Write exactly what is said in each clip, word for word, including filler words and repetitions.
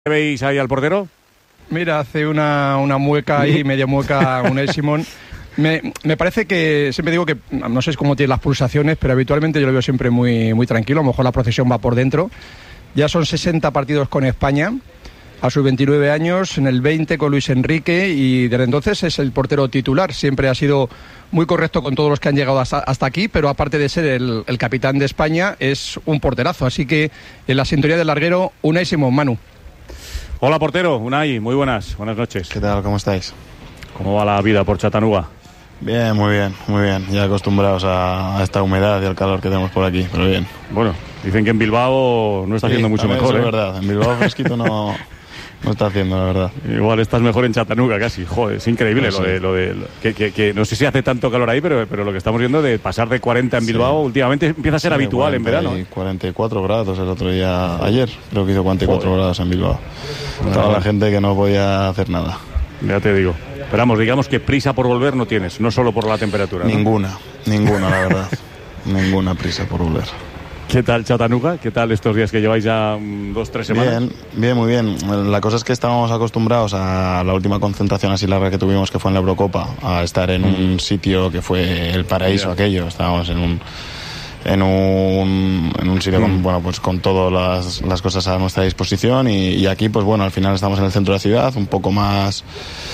¿Veis ahí al portero? Mira, hace una, una mueca ahí, media mueca, Unai Simón. Me, me parece que, siempre digo que, no sé cómo tiene las pulsaciones, pero habitualmente yo lo veo siempre muy, muy tranquilo. A lo mejor la procesión va por dentro. Ya son sesenta partidos con España, a sus veintinueve años, en el veinte con Luis Enrique, y desde entonces es el portero titular. Siempre ha sido muy correcto con todos los que han llegado hasta, hasta aquí, pero aparte de ser el, el capitán de España, es un porterazo. Así que en la sintonía del larguero, Unai Simón. Manu. Hola, portero. Unai, muy buenas. Buenas noches. ¿Qué tal? ¿Cómo estáis? ¿Cómo va la vida por Chattanooga? Bien, muy bien, muy bien. Ya acostumbrados a, a esta humedad y al calor que tenemos por aquí, pero bien. Bueno, dicen que en Bilbao no está sí, haciendo mucho mejor, eso ¿eh? Es verdad, en Bilbao fresquito no, no está haciendo, la verdad. Igual estás mejor en Chattanooga casi. Joder, es increíble no, lo, sí. de, lo de... Lo, que, que, que no sé si hace tanto calor ahí, pero, pero lo que estamos viendo de pasar de cuarenta en Bilbao, sí. últimamente empieza a ser sí, habitual cuarenta en verano. Y cuarenta y cuatro grados el otro día, ayer creo que hizo cuarenta y cuatro Joder. grados en Bilbao. Toda la gente que no podía hacer nada. Ya te digo. Pero vamos, digamos que prisa por volver no tienes, no solo por la temperatura, ¿no? Ninguna, ninguna, la verdad. Ninguna prisa por volver. ¿Qué tal Chattanooga? ¿Qué tal estos días que lleváis ya um, dos, tres semanas? Bien, bien, muy bien. La cosa es que estábamos acostumbrados a la última concentración así larga que tuvimos, que fue en la Eurocopa, a estar en un sitio que fue el paraíso yeah. aquello. Estábamos en un... en un, en un sitio mm. con, bueno, pues con todas las, las cosas a nuestra disposición y, y aquí pues bueno, al final estamos en el centro de la ciudad, un poco más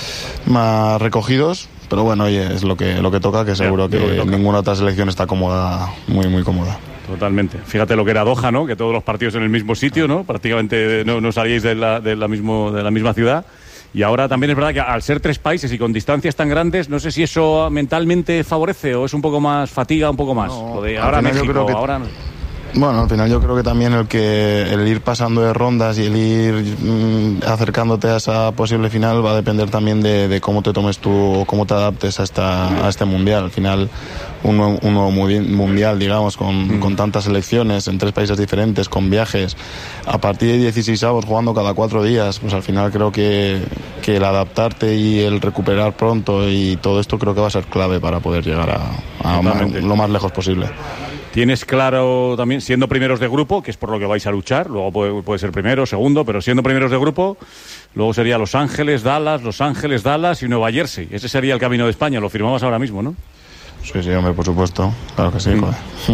más recogidos, pero bueno, oye, es lo que lo que toca, que seguro yeah, que, que ninguna otra selección está cómoda, muy muy cómoda. Totalmente. Fíjate lo que era Doha, ¿no? Que todos los partidos en el mismo sitio, ¿no? Prácticamente no, no salíais de la, de la mismo de la misma ciudad. Y ahora también es verdad que al ser tres países y con distancias tan grandes, no sé si eso mentalmente favorece o es un poco más fatiga, un poco más. No, lo de ahora México, yo creo que, ahora... Bueno, al final yo creo que también el que el ir pasando de rondas y el ir mmm, acercándote a esa posible final va a depender también de, de cómo te tomes tú o cómo te adaptes a, esta, a este mundial. Al final un nuevo, un nuevo mundial, digamos, con, mm. con tantas selecciones en tres países diferentes, con viajes, a partir de dieciseisavos jugando cada cuatro días, pues al final creo que, que el adaptarte y el recuperar pronto y todo esto creo que va a ser clave para poder llegar a, a más, lo más lejos posible. Tienes claro también, siendo primeros de grupo, que es por lo que vais a luchar, luego puede, puede ser primero, segundo, pero siendo primeros de grupo, luego sería Los Ángeles, Dallas, Los Ángeles, Dallas y Nueva Jersey. Ese sería el camino de España, lo firmamos ahora mismo, ¿no? Sí, sí, hombre, por supuesto, claro que sí, joder.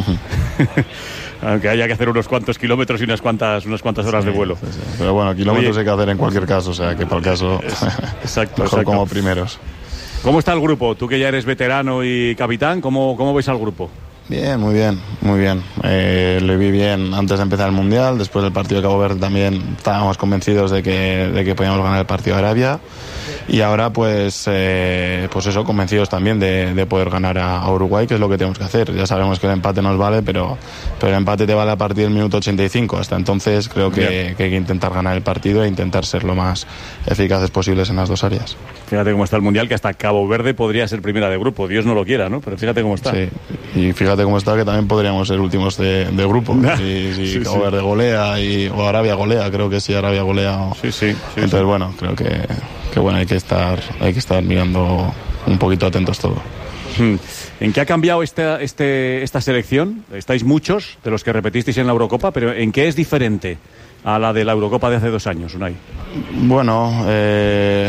Aunque haya que hacer unos cuantos kilómetros y unas cuantas unas cuantas horas sí, de vuelo. Sí, sí. Pero bueno, kilómetros Oye, hay que hacer en cualquier caso, o sea que para el caso es, exacto, mejor exacto. como primeros. ¿Cómo está el grupo? Tú que ya eres veterano y capitán, ¿cómo, cómo ves al grupo? Bien, muy bien, muy bien. Eh, lo vi bien antes de empezar el Mundial, después del partido de Cabo Verde también estábamos convencidos de que, de que podíamos ganar el partido de Arabia y ahora pues eh, pues eso, convencidos también de, de poder ganar a, a Uruguay, que es lo que tenemos que hacer. Ya sabemos que el empate nos vale, pero, pero el empate te vale a partir del minuto ochenta y cinco. Hasta entonces creo que, que hay que intentar ganar el partido e intentar ser lo más eficaces posibles en las dos áreas. Fíjate cómo está el Mundial, que hasta Cabo Verde podría ser primera de grupo, Dios no lo quiera, ¿no? Pero fíjate cómo está. Sí, y fíjate cómo está, que también podríamos ser últimos de, de grupo. Si, si sí, Cabo sí. Verde golea y, o Arabia golea, creo que sí, Arabia golea. O... Sí, sí, sí. Entonces, sí. bueno, creo que, que bueno, hay que estar, hay que estar mirando un poquito atentos todo. ¿En qué ha cambiado esta, este, esta selección? Estáis muchos de los que repetisteis en la Eurocopa, pero ¿en qué es diferente a la de la Eurocopa de hace dos años, Unai? Bueno, eh,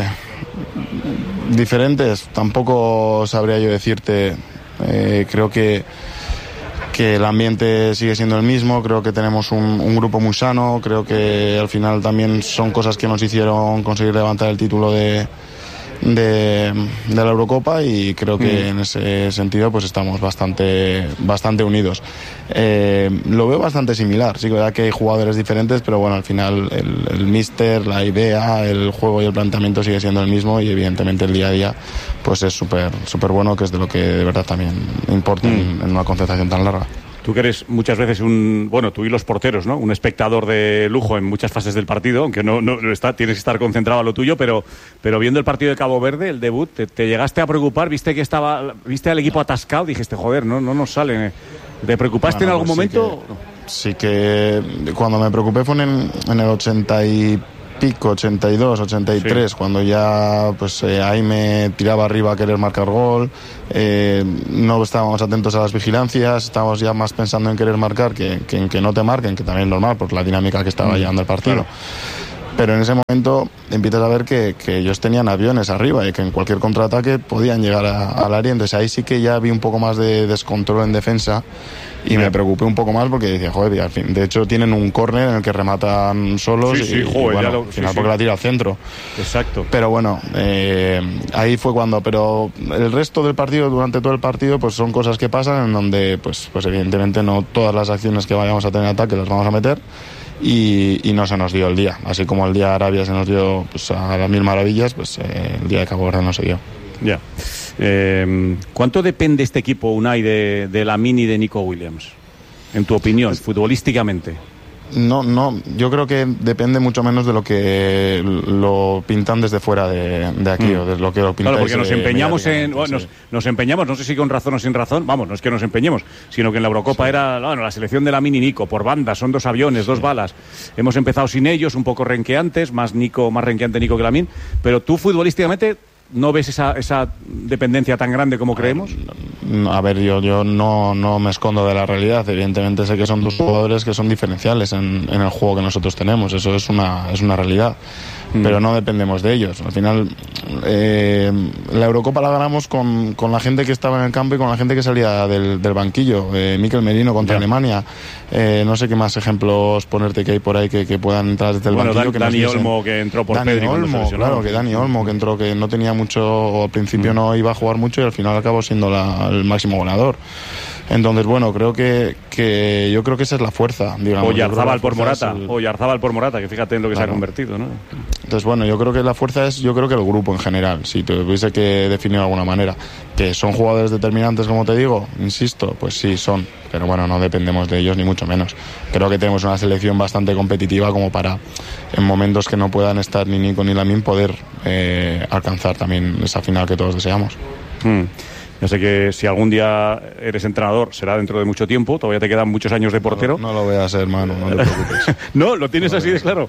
diferentes, tampoco sabría yo decirte. Eh, creo que, que el ambiente sigue siendo el mismo, creo que tenemos un, un grupo muy sano, creo que al final también son cosas que nos hicieron conseguir levantar el título de, de, de la Eurocopa y creo que mm. en ese sentido pues estamos bastante, bastante unidos. Eh, lo veo bastante similar, sí que es verdad que hay jugadores diferentes, pero bueno, al final el, el míster, la idea, el juego y el planteamiento sigue siendo el mismo y evidentemente el día a día pues es súper súper bueno, que es de lo que de verdad también importa mm. en, en una concentración tan larga. Tú que eres muchas veces un, bueno, tú y los porteros, ¿no? Un espectador de lujo en muchas fases del partido, aunque no, no está, tienes que estar concentrado a lo tuyo, pero, pero viendo el partido de Cabo Verde, el debut, te, te llegaste a preocupar, viste que estaba, viste al equipo atascado, dijiste, joder, no, no nos salen. ¿Te preocupaste bueno, en algún pues momento? Sí que, sí que cuando me preocupé fue en, en el ochenta y pico, ochenta y dos, ochenta y tres, sí. Cuando ya pues eh, ahí me tiraba arriba a querer marcar gol, eh, no estábamos atentos a las vigilancias, estábamos ya más pensando en querer marcar que, que en que no te marquen, que también es normal por la dinámica que estaba mm, llevando el partido. Claro. Pero en ese momento empiezas a ver que, que ellos tenían aviones arriba y que en cualquier contraataque podían llegar a, al área. Entonces ahí sí que ya vi un poco más de descontrol en defensa y sí. me preocupé un poco más porque decía, joder, al fin, de hecho tienen un córner en el que rematan solos sí, sí, y, joder, y bueno, lo, al final sí, porque sí. la tira al centro. Exacto. Pero bueno, eh, ahí fue cuando, pero el resto del partido, durante todo el partido, pues son cosas que pasan en donde, pues, pues evidentemente no todas las acciones que vayamos a tener en ataque las vamos a meter. Y, y no se nos dio el día, así como el día de Arabia se nos dio pues, a las mil maravillas, pues eh, el día de Cabo Verde no se dio. Ya. Eh, ¿Cuánto depende este equipo, Unai, de, de Lamine y de Nico Williams? En tu opinión, es... futbolísticamente. No, no, yo creo que depende mucho menos de lo que lo pintan desde fuera de, de aquí mm. o de lo que lo pintan. Claro, porque nos empeñamos en, bueno, nos, nos empeñamos, no sé si con razón o sin razón, vamos, no es que nos empeñemos, sino que en la Eurocopa sí. era, bueno, la selección de Lamine y Nico por bandas, son dos aviones, dos sí. balas. Hemos empezado sin ellos, un poco renqueantes, más Nico, más renqueante Nico que Lamine, pero tú futbolísticamente ¿no ves esa, esa dependencia tan grande como creemos? A ver, yo, yo no, no me escondo de la realidad. Evidentemente sé que son dos jugadores que son diferenciales en, en el juego que nosotros tenemos. Eso es una, es una realidad. Mm. Pero no dependemos de ellos. Al final, eh, la Eurocopa la ganamos con, con la gente que estaba en el campo y con la gente que salía del, del banquillo. Eh, Mikel Merino contra yeah. Alemania. Eh, no sé qué más ejemplos ponerte que hay por ahí que, que puedan entrar desde el bueno, banquillo. Dan, que Dani Olmo, que entró por Dani Pedri Olmo, claro, que Dani Olmo, que entró, que no tenía mucho, al principio mm. no iba a jugar mucho y al final acabó siendo la, el máximo goleador. Entonces, bueno, creo que, que yo creo que esa es la fuerza, digamos. O Yarzábal por Morata, el... o Yarzábal por Morata, que fíjate en lo que claro. se ha convertido, ¿no? Entonces, bueno, yo creo que la fuerza es, yo creo que el grupo en general, si tuviese que definir de alguna manera. Que son jugadores determinantes, como te digo, insisto, pues sí, son. Pero bueno, no dependemos de ellos ni mucho menos. Creo que tenemos una selección bastante competitiva como para, en momentos que no puedan estar ni Nico ni Lamine, poder eh, alcanzar también esa final que todos deseamos. Mm. Yo sé que si algún día eres entrenador será dentro de mucho tiempo, todavía te quedan muchos años de portero. No, no lo voy a hacer, mano, no te preocupes. ¿No? ¿Lo tienes no así de claro?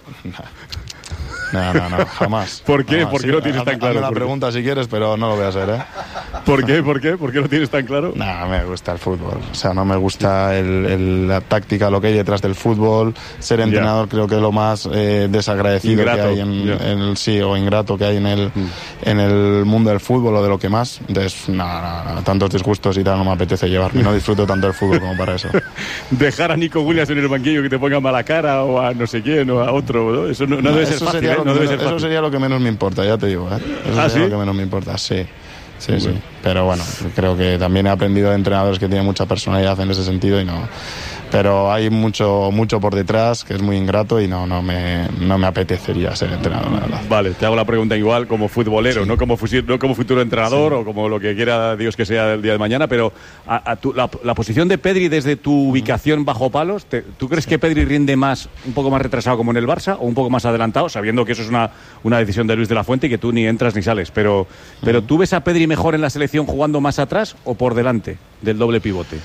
No, no, no, jamás. ¿Por qué? Jamás. ¿Por qué sí, lo tienes hazme, tan claro? Hazme la pregunta si quieres, pero no lo voy a hacer, ¿eh? ¿Por qué? ¿Por qué? ¿Por qué lo tienes tan claro? No, me gusta el fútbol. O sea, no me gusta el, el, la táctica, lo que hay detrás del fútbol. Ser entrenador yeah. creo que es lo más eh, desagradecido ingrato, que hay en, yeah. en el sí o ingrato que hay en el mm. en el mundo del fútbol o de lo que más. Entonces, nada, no, no, tantos disgustos y tal no me apetece llevarme. No disfruto tanto del fútbol como para eso. Dejar a Nico Williams en el banquillo que te ponga mala cara o a no sé quién o a otro, ¿no? Eso no, no, no debe ser fácil, ¿eh? No debe ser fácil. Eso sería lo que menos me importa, ya te digo, ¿eh? Eso ¿Ah, sería sí? lo que menos me importa, sí. Sí, sí, sí. Pero bueno, creo que también he aprendido de entrenadores que tienen mucha personalidad en ese sentido y no. Pero hay mucho mucho por detrás que es muy ingrato y no no me no me apetecería ser entrenador, la verdad. Vale, te hago la pregunta igual como futbolero, sí. no como fusil, no como futuro entrenador sí. o como lo que quiera Dios que sea el día de mañana, pero a, a tu, la, la posición de Pedri desde tu ubicación bajo palos, te, ¿tú crees sí. que Pedri rinde más, un poco más retrasado como en el Barça o un poco más adelantado, sabiendo que eso es una, una decisión de Luis de la Fuente y que tú ni entras ni sales, pero, pero ¿tú ves a Pedri mejor en la selección jugando más atrás o por delante del doble pivote?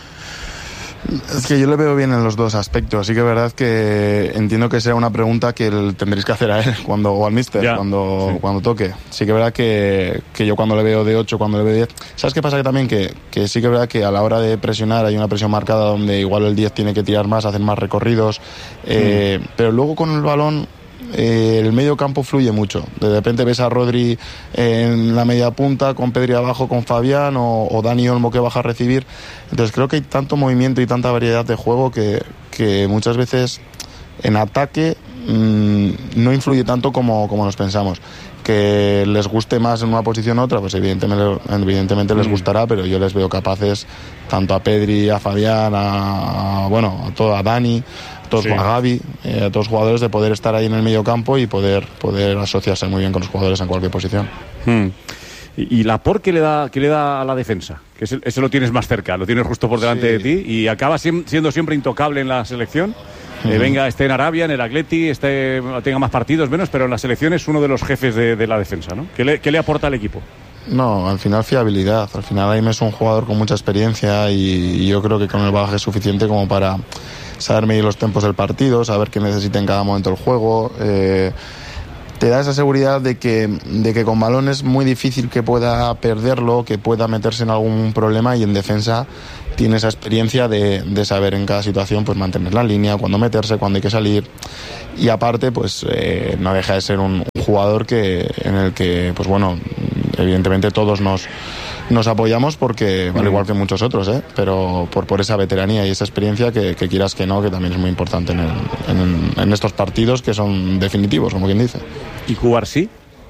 Es que yo le veo bien en los dos aspectos. Sí que es verdad que entiendo que sea una pregunta que tendréis que hacer a él cuando, o al míster yeah, cuando, sí. cuando toque. Sí que es verdad que, que yo cuando le veo de ocho, cuando le veo de diez... ¿Sabes qué pasa? Que también que, que sí que es verdad que a la hora de presionar hay una presión marcada donde igual el diez tiene que tirar más, hacer más recorridos. Eh, mm. Pero luego con el balón... Eh, el medio campo fluye mucho. De repente ves a Rodri en la media punta, con Pedri abajo, con Fabián o, o Dani Olmo que baja a recibir. Entonces creo que hay tanto movimiento y tanta variedad de juego que, que muchas veces en ataque mmm, no influye tanto como, como nos pensamos. Que les guste más en una posición u otra, pues evidentemente, evidentemente les gustará, pero yo les veo capaces tanto a Pedri, a Fabián, a, a bueno, a todo, a Dani, todos, sí. a Gavi, eh, a todos los jugadores de poder estar ahí en el medio campo y poder, poder asociarse muy bien con los jugadores en cualquier posición. Hmm. ¿Y, y la por qué le da, qué le da a la defensa? Que ese, ese lo tienes más cerca, lo tienes justo por delante sí. de ti y acaba siendo siempre intocable en la selección. Eh, venga, esté en Arabia, en el Atleti, esté, tenga más partidos, menos, pero en la selección es uno de los jefes de, de la defensa, ¿no? ¿Qué le, qué le aporta al equipo? No, al final fiabilidad. Al final Aime es un jugador con mucha experiencia y, y yo creo que con el bagaje es suficiente como para saber medir los tiempos del partido, saber qué necesita en cada momento el juego. Eh, te da esa seguridad de que, de que con balón es muy difícil que pueda perderlo, que pueda meterse en algún problema, y en defensa tiene esa experiencia de, de saber en cada situación pues mantener la línea, cuándo meterse, cuándo hay que salir, y aparte pues eh, no deja de ser un, un jugador que en el que pues bueno, evidentemente todos nos nos apoyamos porque, al igual que muchos otros, ¿eh? pero por, por esa veteranía y esa experiencia que, que quieras que no, que también es muy importante en, el, en, en estos partidos que son definitivos, como quien dice. ¿Y Cubarsí?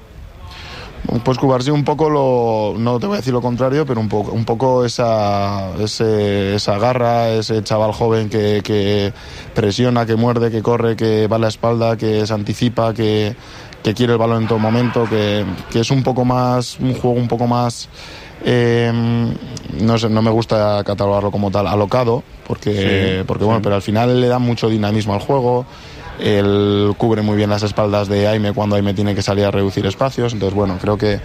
Pues Cubarsí un poco lo, no te voy a decir lo contrario, pero un poco, un poco esa, ese, esa garra, ese chaval joven que, que presiona, que muerde, que corre, que va a la espalda, que se anticipa, que, que quiere el balón en todo momento, que, que es un poco más, un juego un poco más, eh, no sé, no me gusta catalogarlo como tal, alocado, porque, sí, porque bueno, sí. Pero al final le da mucho dinamismo al juego. Él cubre muy bien las espaldas de Aime cuando Aime tiene que salir a reducir espacios. Entonces, bueno, creo que,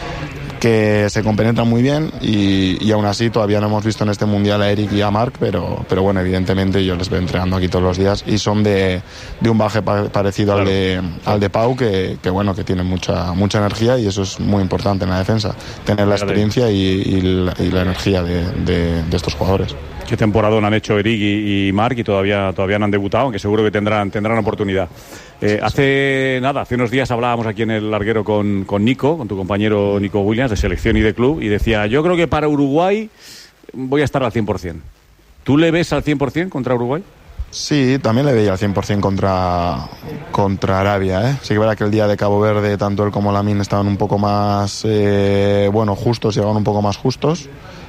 que se compenetran muy bien y, y aún así todavía no hemos visto en este Mundial a Eric y a Marc, pero, pero bueno, evidentemente yo les veo entrenando aquí todos los días y son de, de un baje pa- parecido claro. al, de, al de Pau, que, que bueno, que tienen mucha, mucha energía, y eso es muy importante en la defensa, tener la experiencia y, y, la, y la energía de, de, de estos jugadores. Qué temporadón han hecho Eric y, y Marc, y todavía, todavía no han debutado, aunque seguro que tendrán, tendrán oportunidad. Eh, hace nada, hace unos días hablábamos aquí en el larguero con, con Nico, con tu compañero Nico Williams, de selección y de club, y decía, yo creo que para Uruguay voy a estar al cien por ciento. ¿Tú le ves al cien por ciento contra Uruguay? Sí, también le veía al cien por ciento contra, contra Arabia, ¿eh? Sí que verá que el día de Cabo Verde tanto él como Lamine estaban un poco más, eh, bueno, justos, llegaban un poco más justos.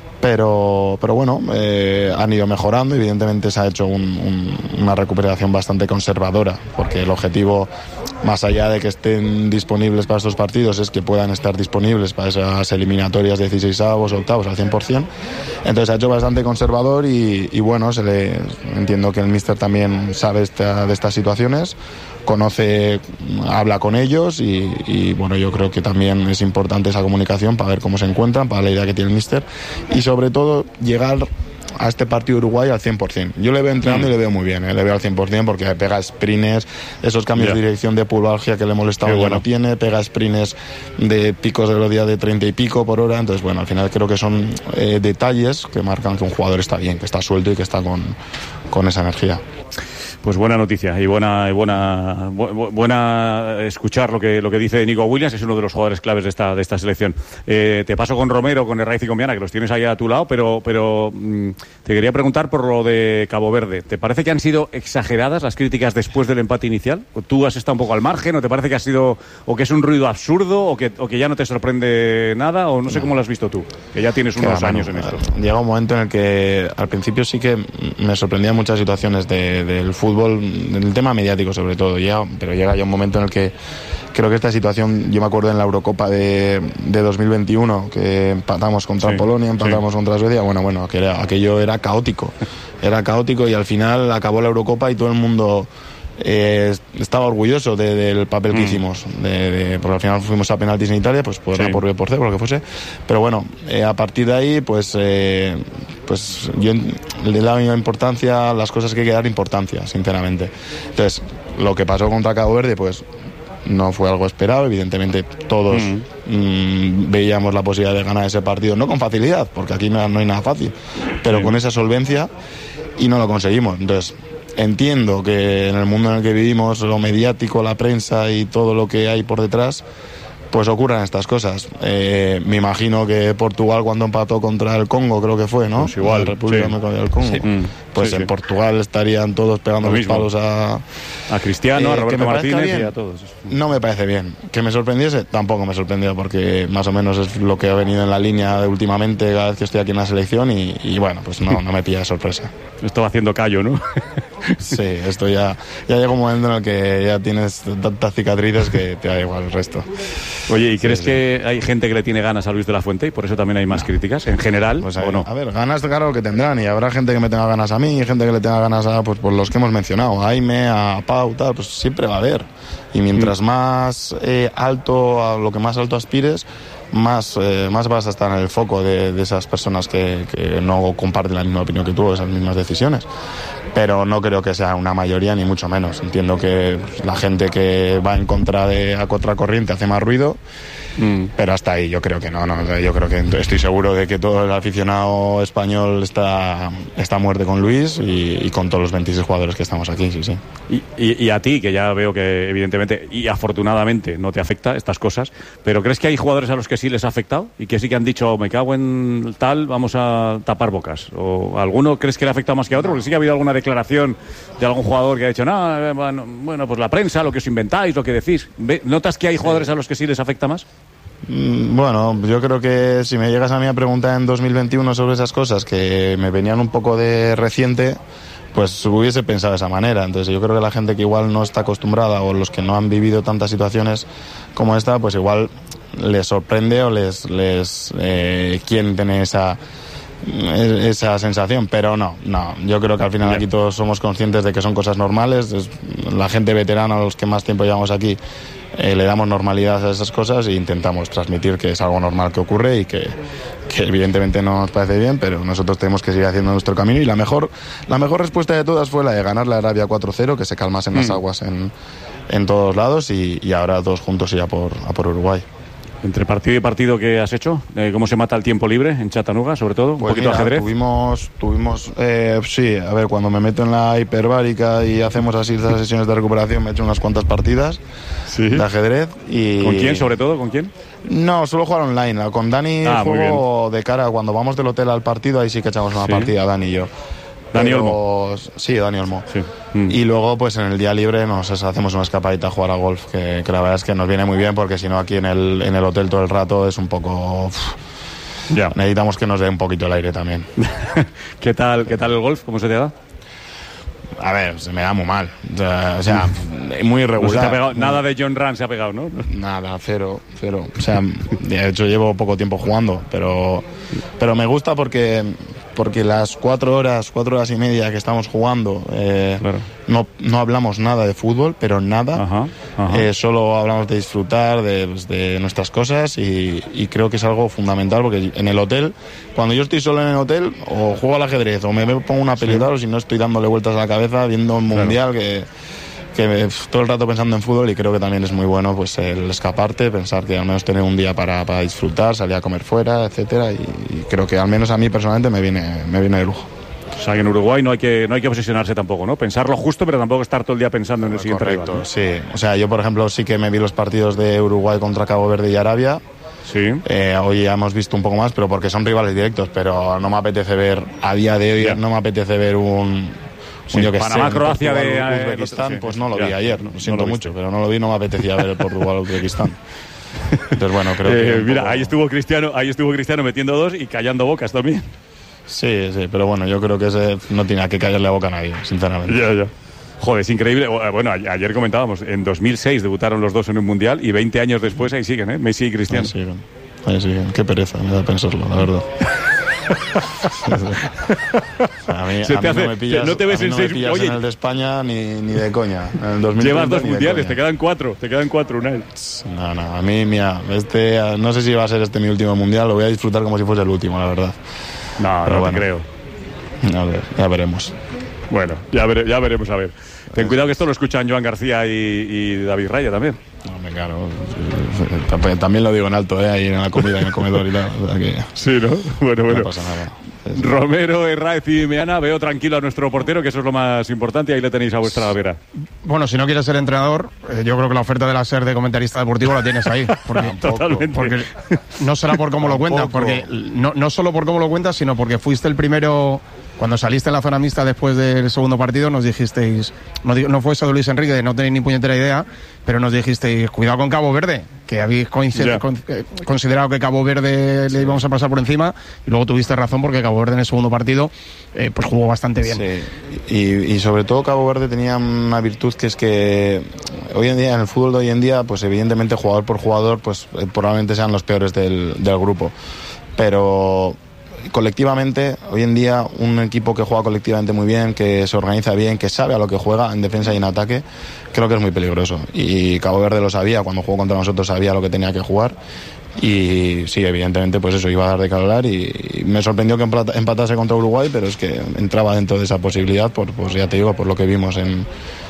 Pero, pero bueno, eh, han ido mejorando. Evidentemente se ha hecho un, un, una recuperación bastante conservadora, porque el objetivo, más allá de que estén disponibles para estos partidos, es que puedan estar disponibles para esas eliminatorias dieciseisavos o octavos al cien por ciento. Entonces se ha hecho bastante conservador y, y bueno, se le, entiendo que el míster también sabe esta, de estas situaciones, conoce, habla con ellos y, y bueno, yo creo que también es importante esa comunicación para ver cómo se encuentran, para la idea que tiene el míster, y sobre todo llegar a este partido de Uruguay al cien por ciento. Yo le veo entrenando mm. y le veo muy bien, ¿eh? Le veo al cien por ciento porque pega sprints, esos cambios yeah. de dirección de pubalgia que le molestaban ya bueno. no tiene, pega sprints de picos de velocidad de treinta y pico por hora. Entonces bueno, al final creo que son eh, detalles que marcan que un jugador está bien, que está suelto y que está con, con esa energía. Pues buena noticia y buena, buena, bu- buena escuchar lo que, lo que dice Nico Williams, es uno de los jugadores claves de esta, de esta selección. Eh, te paso con Romero, con Herraiz y con Viana, que los tienes ahí a tu lado, pero, pero mmm, te quería preguntar por lo de Cabo Verde. ¿Te parece que han sido exageradas las críticas después del empate inicial? ¿Tú has estado un poco al margen o te parece que ha sido, o que es un ruido absurdo, o que, o que ya no te sorprende nada, o no sé cómo lo has visto tú, que ya tienes unos que, años bueno, en esto? Llega un momento en el que al principio sí que me sorprendían muchas situaciones de, del fútbol, el tema mediático sobre todo, ya, pero llega ya un momento en el que creo que esta situación, yo me acuerdo en la Eurocopa de, de dos mil veintiuno, que empatamos contra sí, Polonia, empatamos sí. contra Suecia, bueno, bueno, que era, aquello era caótico, era caótico y al final acabó la Eurocopa y todo el mundo eh, estaba orgulloso de, del papel que mm. hicimos, de, de, porque al final fuimos a penaltis en Italia, pues por, sí. por B por C, por lo que fuese, pero bueno, eh, a partir de ahí, pues eh, pues yo le he dado importancia a las cosas que hay que dar importancia, sinceramente. Entonces, lo que pasó contra Cabo Verde, pues no fue algo esperado, evidentemente todos mm. mmm, veíamos la posibilidad de ganar ese partido, no con facilidad, porque aquí no, no hay nada fácil, pero sí. con esa solvencia, y no lo conseguimos. Entonces, entiendo que en el mundo en el que vivimos, lo mediático, la prensa y todo lo que hay por detrás, pues ocurran estas cosas. Eh, me imagino que Portugal, cuando empató contra el Congo, creo que fue, ¿no? Pues igual, la República sí. del Congo. Sí. Pues sí, en sí. Portugal estarían todos pegando los palos a... A Cristiano, eh, a Roberto Martínez bien, y a todos. No me parece bien. Que me sorprendiese, tampoco me sorprendió, porque más o menos es lo que ha venido en la línea de últimamente cada vez que estoy aquí en la selección y, y bueno, pues no, no me pilla de sorpresa. Esto va haciendo callo, ¿no? Sí, esto ya, ya llega un momento en el que ya tienes tantas cicatrices que te da igual el resto. Oye, ¿y crees sí, que sí. hay gente que le tiene ganas a Luis de la Fuente y por eso también hay más no. críticas en general? Pues hay, ¿o no? A ver, ganas claro que tendrán, y habrá gente que me tenga ganas a mí y gente que le tenga ganas a pues por los que hemos mencionado, a Aime, a Pau, tal, pues siempre va a haber. Y mientras mm. más eh, alto, a lo que más alto aspires, más, eh, más vas a estar en el foco de, de esas personas que, que no comparten la misma opinión que tú, esas mismas decisiones. pero no creo que sea una mayoría ni mucho menos. Entiendo que la gente que va en contra de a contracorriente hace más ruido, mm. pero hasta ahí yo creo que no, no, yo creo que estoy seguro de que todo el aficionado español está, está a muerte con Luis y, y con todos los veintiséis jugadores que estamos aquí, sí, sí. Y, y, y a ti, que ya veo que evidentemente y afortunadamente no te afecta estas cosas, pero ¿crees que hay jugadores a los que sí les ha afectado y que sí que han dicho me cago en tal, vamos a tapar bocas? ¿O alguno crees que le ha afectado más que a otro? Porque sí que ha habido alguna declaración de algún jugador que ha dicho no, bueno, bueno, pues la prensa, lo que os inventáis, lo que decís. ¿Notas que hay jugadores a los que sí les afecta más? Bueno, yo creo que si me llegas a mí a preguntar en dos mil veintiuno sobre esas cosas que me venían un poco de reciente, pues hubiese pensado de esa manera. Entonces yo creo que la gente que igual no está acostumbrada o los que no han vivido tantas situaciones como esta, pues igual les sorprende o les, les eh, quieren tener esa esa sensación, pero no, no, yo creo que al final aquí todos somos conscientes de que son cosas normales. Es, la gente veterana, los que más tiempo llevamos aquí, eh, le damos normalidad a esas cosas e intentamos transmitir que es algo normal que ocurre y que, que evidentemente no nos parece bien, pero nosotros tenemos que seguir haciendo nuestro camino y la mejor, la mejor respuesta de todas fue la de ganar la Arabia cuatro cero, que se calmasen mm. las aguas en, en todos lados y, y ahora todos juntos ir a por, a por Uruguay. Entre partido y partido, ¿qué has hecho? Eh, ¿Cómo se mata el tiempo libre en Chattanooga, sobre todo? ¿Un pues poquito mira, ajedrez? Tuvimos, tuvimos eh, sí, a ver, cuando me meto en la hiperbárica y hacemos así estas sesiones de recuperación, me he hecho unas cuantas partidas ¿Sí? de ajedrez. Y... ¿Con quién, sobre todo? ¿Con quién? No, suelo jugar online. Con Dani ah, juego de cara, cuando vamos del hotel al partido, ahí sí que echamos una ¿Sí? partida, Dani y yo. Dani Pero, Olmo. Sí, Dani Olmo. Sí. Mm. Y luego, pues en el día libre nos hacemos una escapadita a jugar a golf, que, que la verdad es que nos viene muy bien, porque si no aquí en el, en el hotel todo el rato es un poco... Uf, ya. Necesitamos que nos dé un poquito el aire también. ¿Qué tal, qué tal el golf? ¿Cómo se te da? A ver, se me da muy mal. O sea, o sea muy irregular. No se te ha pegado, nada de John Ram se ha pegado, ¿no? Nada, cero, cero. O sea, de hecho llevo poco tiempo jugando, pero, pero me gusta porque... porque las cuatro horas, cuatro horas y media que estamos jugando, eh, claro. no, no hablamos nada de fútbol, pero nada. Ajá, ajá. Eh, solo hablamos de disfrutar de, pues, de nuestras cosas y, y creo que es algo fundamental, porque en el hotel, cuando yo estoy solo en el hotel, o juego al ajedrez, o me pongo una pelota, sí. o si no estoy dándole vueltas a la cabeza viendo un mundial claro. que... que pff, todo el rato pensando en fútbol, y creo que también es muy bueno pues el escaparte, pensar que al menos tener un día para, para disfrutar, salir a comer fuera, etcétera, y, y creo que al menos a mí personalmente me viene, me viene de lujo. O sea, que en Uruguay no hay que no hay que obsesionarse tampoco, ¿no? Pensarlo justo, pero tampoco estar todo el día pensando en el siguiente rival, ¿no? Sí, o sea, yo por ejemplo sí que me vi los partidos de Uruguay contra Cabo Verde y Arabia. Sí. Eh, hoy ya hemos visto un poco más, pero porque son rivales directos, pero no me apetece ver, a día de hoy, yeah. no me apetece ver un... Sí, yo que Panamá, sé, Croacia de Uzbekistán, sí, pues no lo ya, vi ayer, lo siento no lo mucho, pero no lo vi, no me apetecía ver el Portugal-Uzbekistán. Entonces bueno, creo eh, que mira, poco... ahí estuvo Cristiano, ahí estuvo Cristiano metiendo dos y callando bocas también. Sí, sí, pero bueno, yo creo que ese no tiene que callarle la boca a nadie, sinceramente. Ya, ya. Joder, es increíble. Bueno, ayer comentábamos, en dos mil seis debutaron los dos en un mundial y veinte años después ahí siguen, ¿eh? Messi y Cristiano. Ahí siguen, ahí siguen. Qué pereza me da pensarlo, la verdad. A mí, Se a te mí hace, no me pillas, no te ves a mí en no seis... me pillas Oye, en el de España ni, ni de coña. En el dos mil llevas dos mundiales, te quedan cuatro, te quedan cuatro, una. No, no, a mí, mira, este, no sé si va a ser este mi último mundial, lo voy a disfrutar como si fuese el último, la verdad. No, Pero no bueno, te creo. A ver, ya veremos. Bueno, ya, vere, ya veremos, a ver. Ten cuidado que esto lo escuchan Joan García y, y David Raya también. No, me claro. También lo digo en alto, ¿eh? Ahí en la comida, en el comedor y tal. O sea que sí, ¿no? Bueno, bueno. No pasa nada. Sí, sí. Romero, Herráez y Meana, veo tranquilo a nuestro portero, que eso es lo más importante, y ahí le tenéis a vuestra vera. Bueno, si no quieres ser entrenador, eh, yo creo que la oferta de la SER de comentarista deportivo la tienes ahí. Porque, Totalmente. Porque no será por cómo lo cuentas, porque no, no solo por cómo lo cuentas, sino porque fuiste el primero... Cuando saliste en la zona mixta después del segundo partido nos dijisteis, no, no fue eso de Luis Enrique, de no tenéis ni puñetera idea, pero nos dijisteis, cuidado con Cabo Verde, que habéis yeah. con, eh, considerado que Cabo Verde sí. le íbamos a pasar por encima, y luego tuviste razón porque Cabo Verde en el segundo partido eh, pues jugó bastante bien. Sí. Y, y sobre todo Cabo Verde tenía una virtud, que es que hoy en día, en el fútbol de hoy en día, pues evidentemente jugador por jugador, pues eh, probablemente sean los peores del, del grupo, pero... colectivamente, hoy en día, un equipo que juega colectivamente muy bien, que se organiza bien, que sabe a lo que juega en defensa y en ataque, creo que es muy peligroso. Y Cabo Verde lo sabía, cuando jugó contra nosotros sabía lo que tenía que jugar. Y sí, evidentemente, pues eso, iba a dar de qué hablar, y me sorprendió que empatase contra Uruguay, pero es que entraba dentro de esa posibilidad, por, pues ya te digo, por lo que vimos en,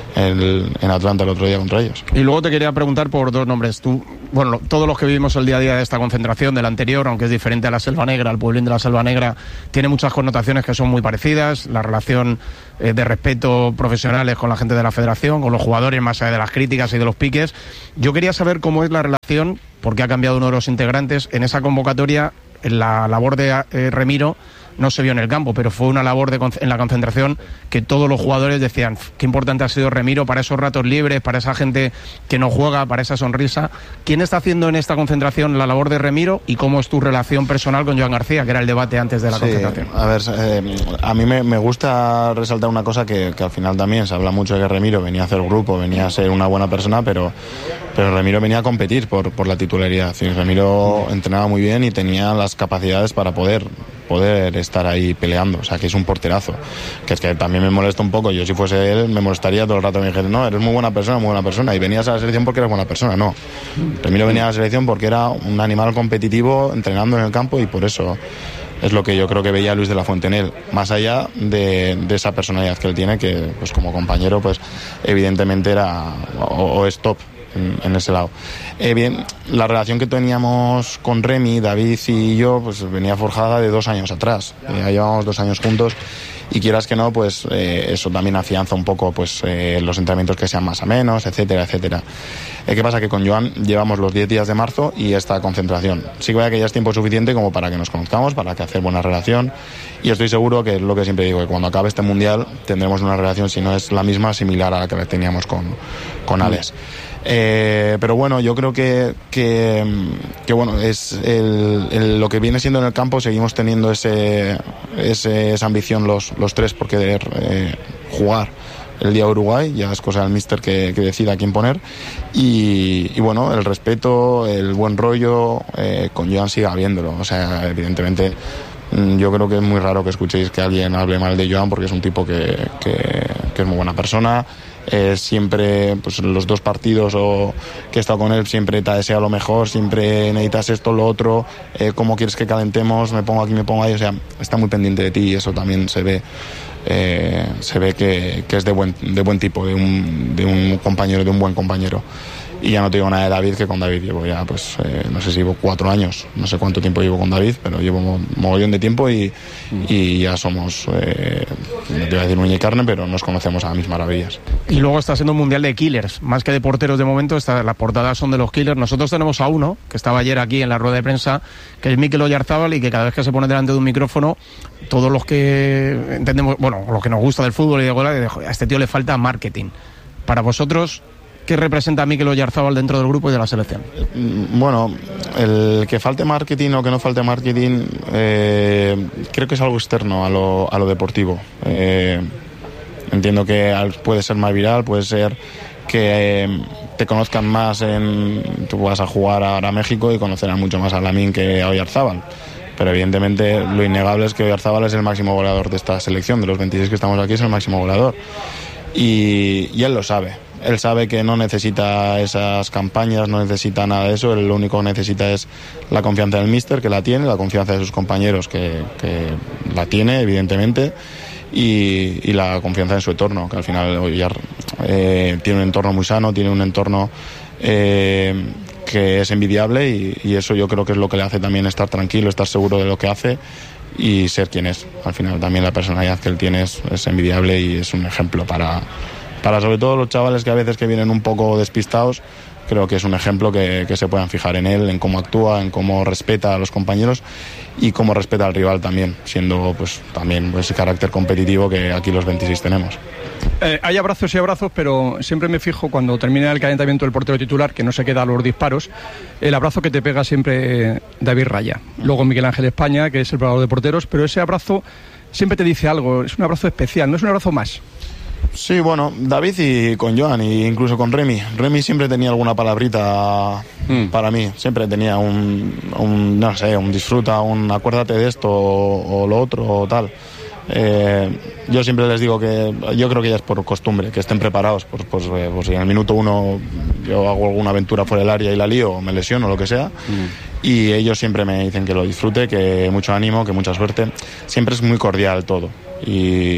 en, en Atlanta el otro día contra ellos. Y luego te quería preguntar por dos nombres. Tú, bueno, todos los que vivimos el día a día de esta concentración, del anterior, aunque es diferente a la Selva Negra, al pueblín de la Selva Negra, tiene muchas connotaciones que son muy parecidas, la relación eh, de respeto profesionales con la gente de la federación, con los jugadores, más allá de las críticas y de los piques. Yo quería saber cómo es la relación, porque ha cambiado uno de los integrantes en esa convocatoria. En la labor de eh, Remiro no se vio en el campo, pero fue una labor de, en la concentración que todos los jugadores decían qué importante ha sido Remiro para esos ratos libres, para esa gente que no juega, para esa sonrisa. ¿Quién está haciendo en esta concentración la labor de Remiro y cómo es tu relación personal con Joan García, que era el debate antes de la sí, concentración? A ver, eh, a mí me, me gusta resaltar una cosa que, que al final también se habla mucho de que Remiro venía a hacer grupo, venía a ser una buena persona, pero, pero Remiro venía a competir por, por la titularidad. Sí, Remiro entrenaba muy bien y tenía las capacidades para poder poder estar ahí peleando, o sea que es un porterazo, que es que también me molesta un poco. Yo si fuese él me molestaría todo el rato, me dijera, no, eres muy buena persona, muy buena persona, y venías a la selección porque eres buena persona. No, Remiro venía a la selección porque era un animal competitivo entrenando en el campo, y por eso es lo que yo creo que veía Luis de la Fuente en él, más allá de, de esa personalidad que él tiene, que pues como compañero pues evidentemente era o, o es top en, en ese lado. Eh, bien, la relación que teníamos con Remy, David y yo, pues venía forjada de dos años atrás. Eh, ya llevamos dos años juntos, y quieras que no, pues eh, eso también afianza un poco pues eh, los entrenamientos que sean más a menos, etcétera, etcétera. Eh, ¿Qué pasa? Que con Joan llevamos los diez días de marzo y esta concentración. Sí que vaya que ya es tiempo suficiente como para que nos conozcamos, para que hacer buena relación, y estoy seguro que es lo que siempre digo, que cuando acabe este mundial tendremos una relación, si no es la misma, similar a la que teníamos con, con Alex. Eh, pero bueno, yo creo que, que, que bueno, es el, el, lo que viene siendo en el campo. Seguimos teniendo ese, ese esa ambición los, los tres por querer eh, jugar el día de Uruguay. Ya es cosa del míster que, que decida a quién poner, y, y bueno, el respeto, el buen rollo eh, con Joan sigue habiéndolo. O sea, evidentemente yo creo que es muy raro que escuchéis que alguien hable mal de Joan, porque es un tipo que, que, que es muy buena persona. Eh, siempre, pues los dos partidos o que he estado con él, siempre te desea lo mejor, siempre necesitas esto, lo otro, eh, cómo quieres que calentemos, me pongo aquí, me pongo ahí, o sea, está muy pendiente de ti, y eso también se ve, eh, se ve que, que es de buen, de buen tipo, de un, de un compañero, de un buen compañero. Y ya no te digo nada de David, que con David llevo ya, pues, eh, no sé si llevo cuatro años, no sé cuánto tiempo llevo con David, pero llevo un mogollón de tiempo, y, y ya somos, eh, no te voy a decir uña y carne, pero nos conocemos a mis maravillas. Y luego está siendo un mundial de killers, más que de porteros de momento. Está, las portadas son de los killers. Nosotros tenemos a uno, que estaba ayer aquí en la rueda de prensa, que es Mikel Oyarzábal, y que cada vez que se pone delante de un micrófono, todos los que entendemos, bueno, los que nos gusta del fútbol y de gol, a este tío le falta marketing. Para vosotros, ¿qué representa a Mikel Oyarzábal dentro del grupo y de la selección? Bueno, el que falte marketing o que no falte marketing, eh, creo que es algo externo a lo, a lo deportivo. Eh, entiendo que puede ser más viral, puede ser que eh, te conozcan más en... Tú vas a jugar ahora a México y conocerán mucho más a Lamine que a Oyarzábal. Pero evidentemente lo innegable es que Oyarzábal es el máximo goleador de esta selección. De los veintiséis que estamos aquí es el máximo goleador. Y, y él lo sabe. Él sabe que no necesita esas campañas, no necesita nada de eso. Él lo único que necesita es la confianza del míster, que la tiene, la confianza de sus compañeros, que, que la tiene, evidentemente, y, y la confianza en su entorno, que al final Oyar eh, tiene un entorno muy sano, tiene un entorno eh, que es envidiable, y, y eso yo creo que es lo que le hace también estar tranquilo, estar seguro de lo que hace y ser quien es. Al final también la personalidad que él tiene es, es envidiable, y es un ejemplo para... Para sobre todo los chavales que a veces que vienen un poco despistados, creo que es un ejemplo que, que se puedan fijar en él, en cómo actúa, en cómo respeta a los compañeros y cómo respeta al rival también, siendo pues también pues, ese carácter competitivo que aquí los veintiséis tenemos. Eh, hay abrazos y abrazos, pero siempre me fijo cuando termina el calentamiento del portero titular, que no se queda a los disparos, el abrazo que te pega siempre David Raya. Luego Miguel Ángel España, que es el preparador de porteros, pero ese abrazo siempre te dice algo, es un abrazo especial, no es un abrazo más. Sí, bueno, David y con Joan, e incluso con Remy. Remy siempre tenía alguna palabrita mm. para mí, siempre tenía un, un, no sé, un disfruta, un acuérdate de esto o, o lo otro o tal. Eh, yo siempre les digo que yo creo que ya es por costumbre, que estén preparados, pues, pues, eh, pues si en el minuto uno yo hago alguna aventura fuera del área y la lío o me lesiono o lo que sea, mm. y ellos siempre me dicen que lo disfrute, que mucho ánimo, que mucha suerte. Siempre es muy cordial todo y,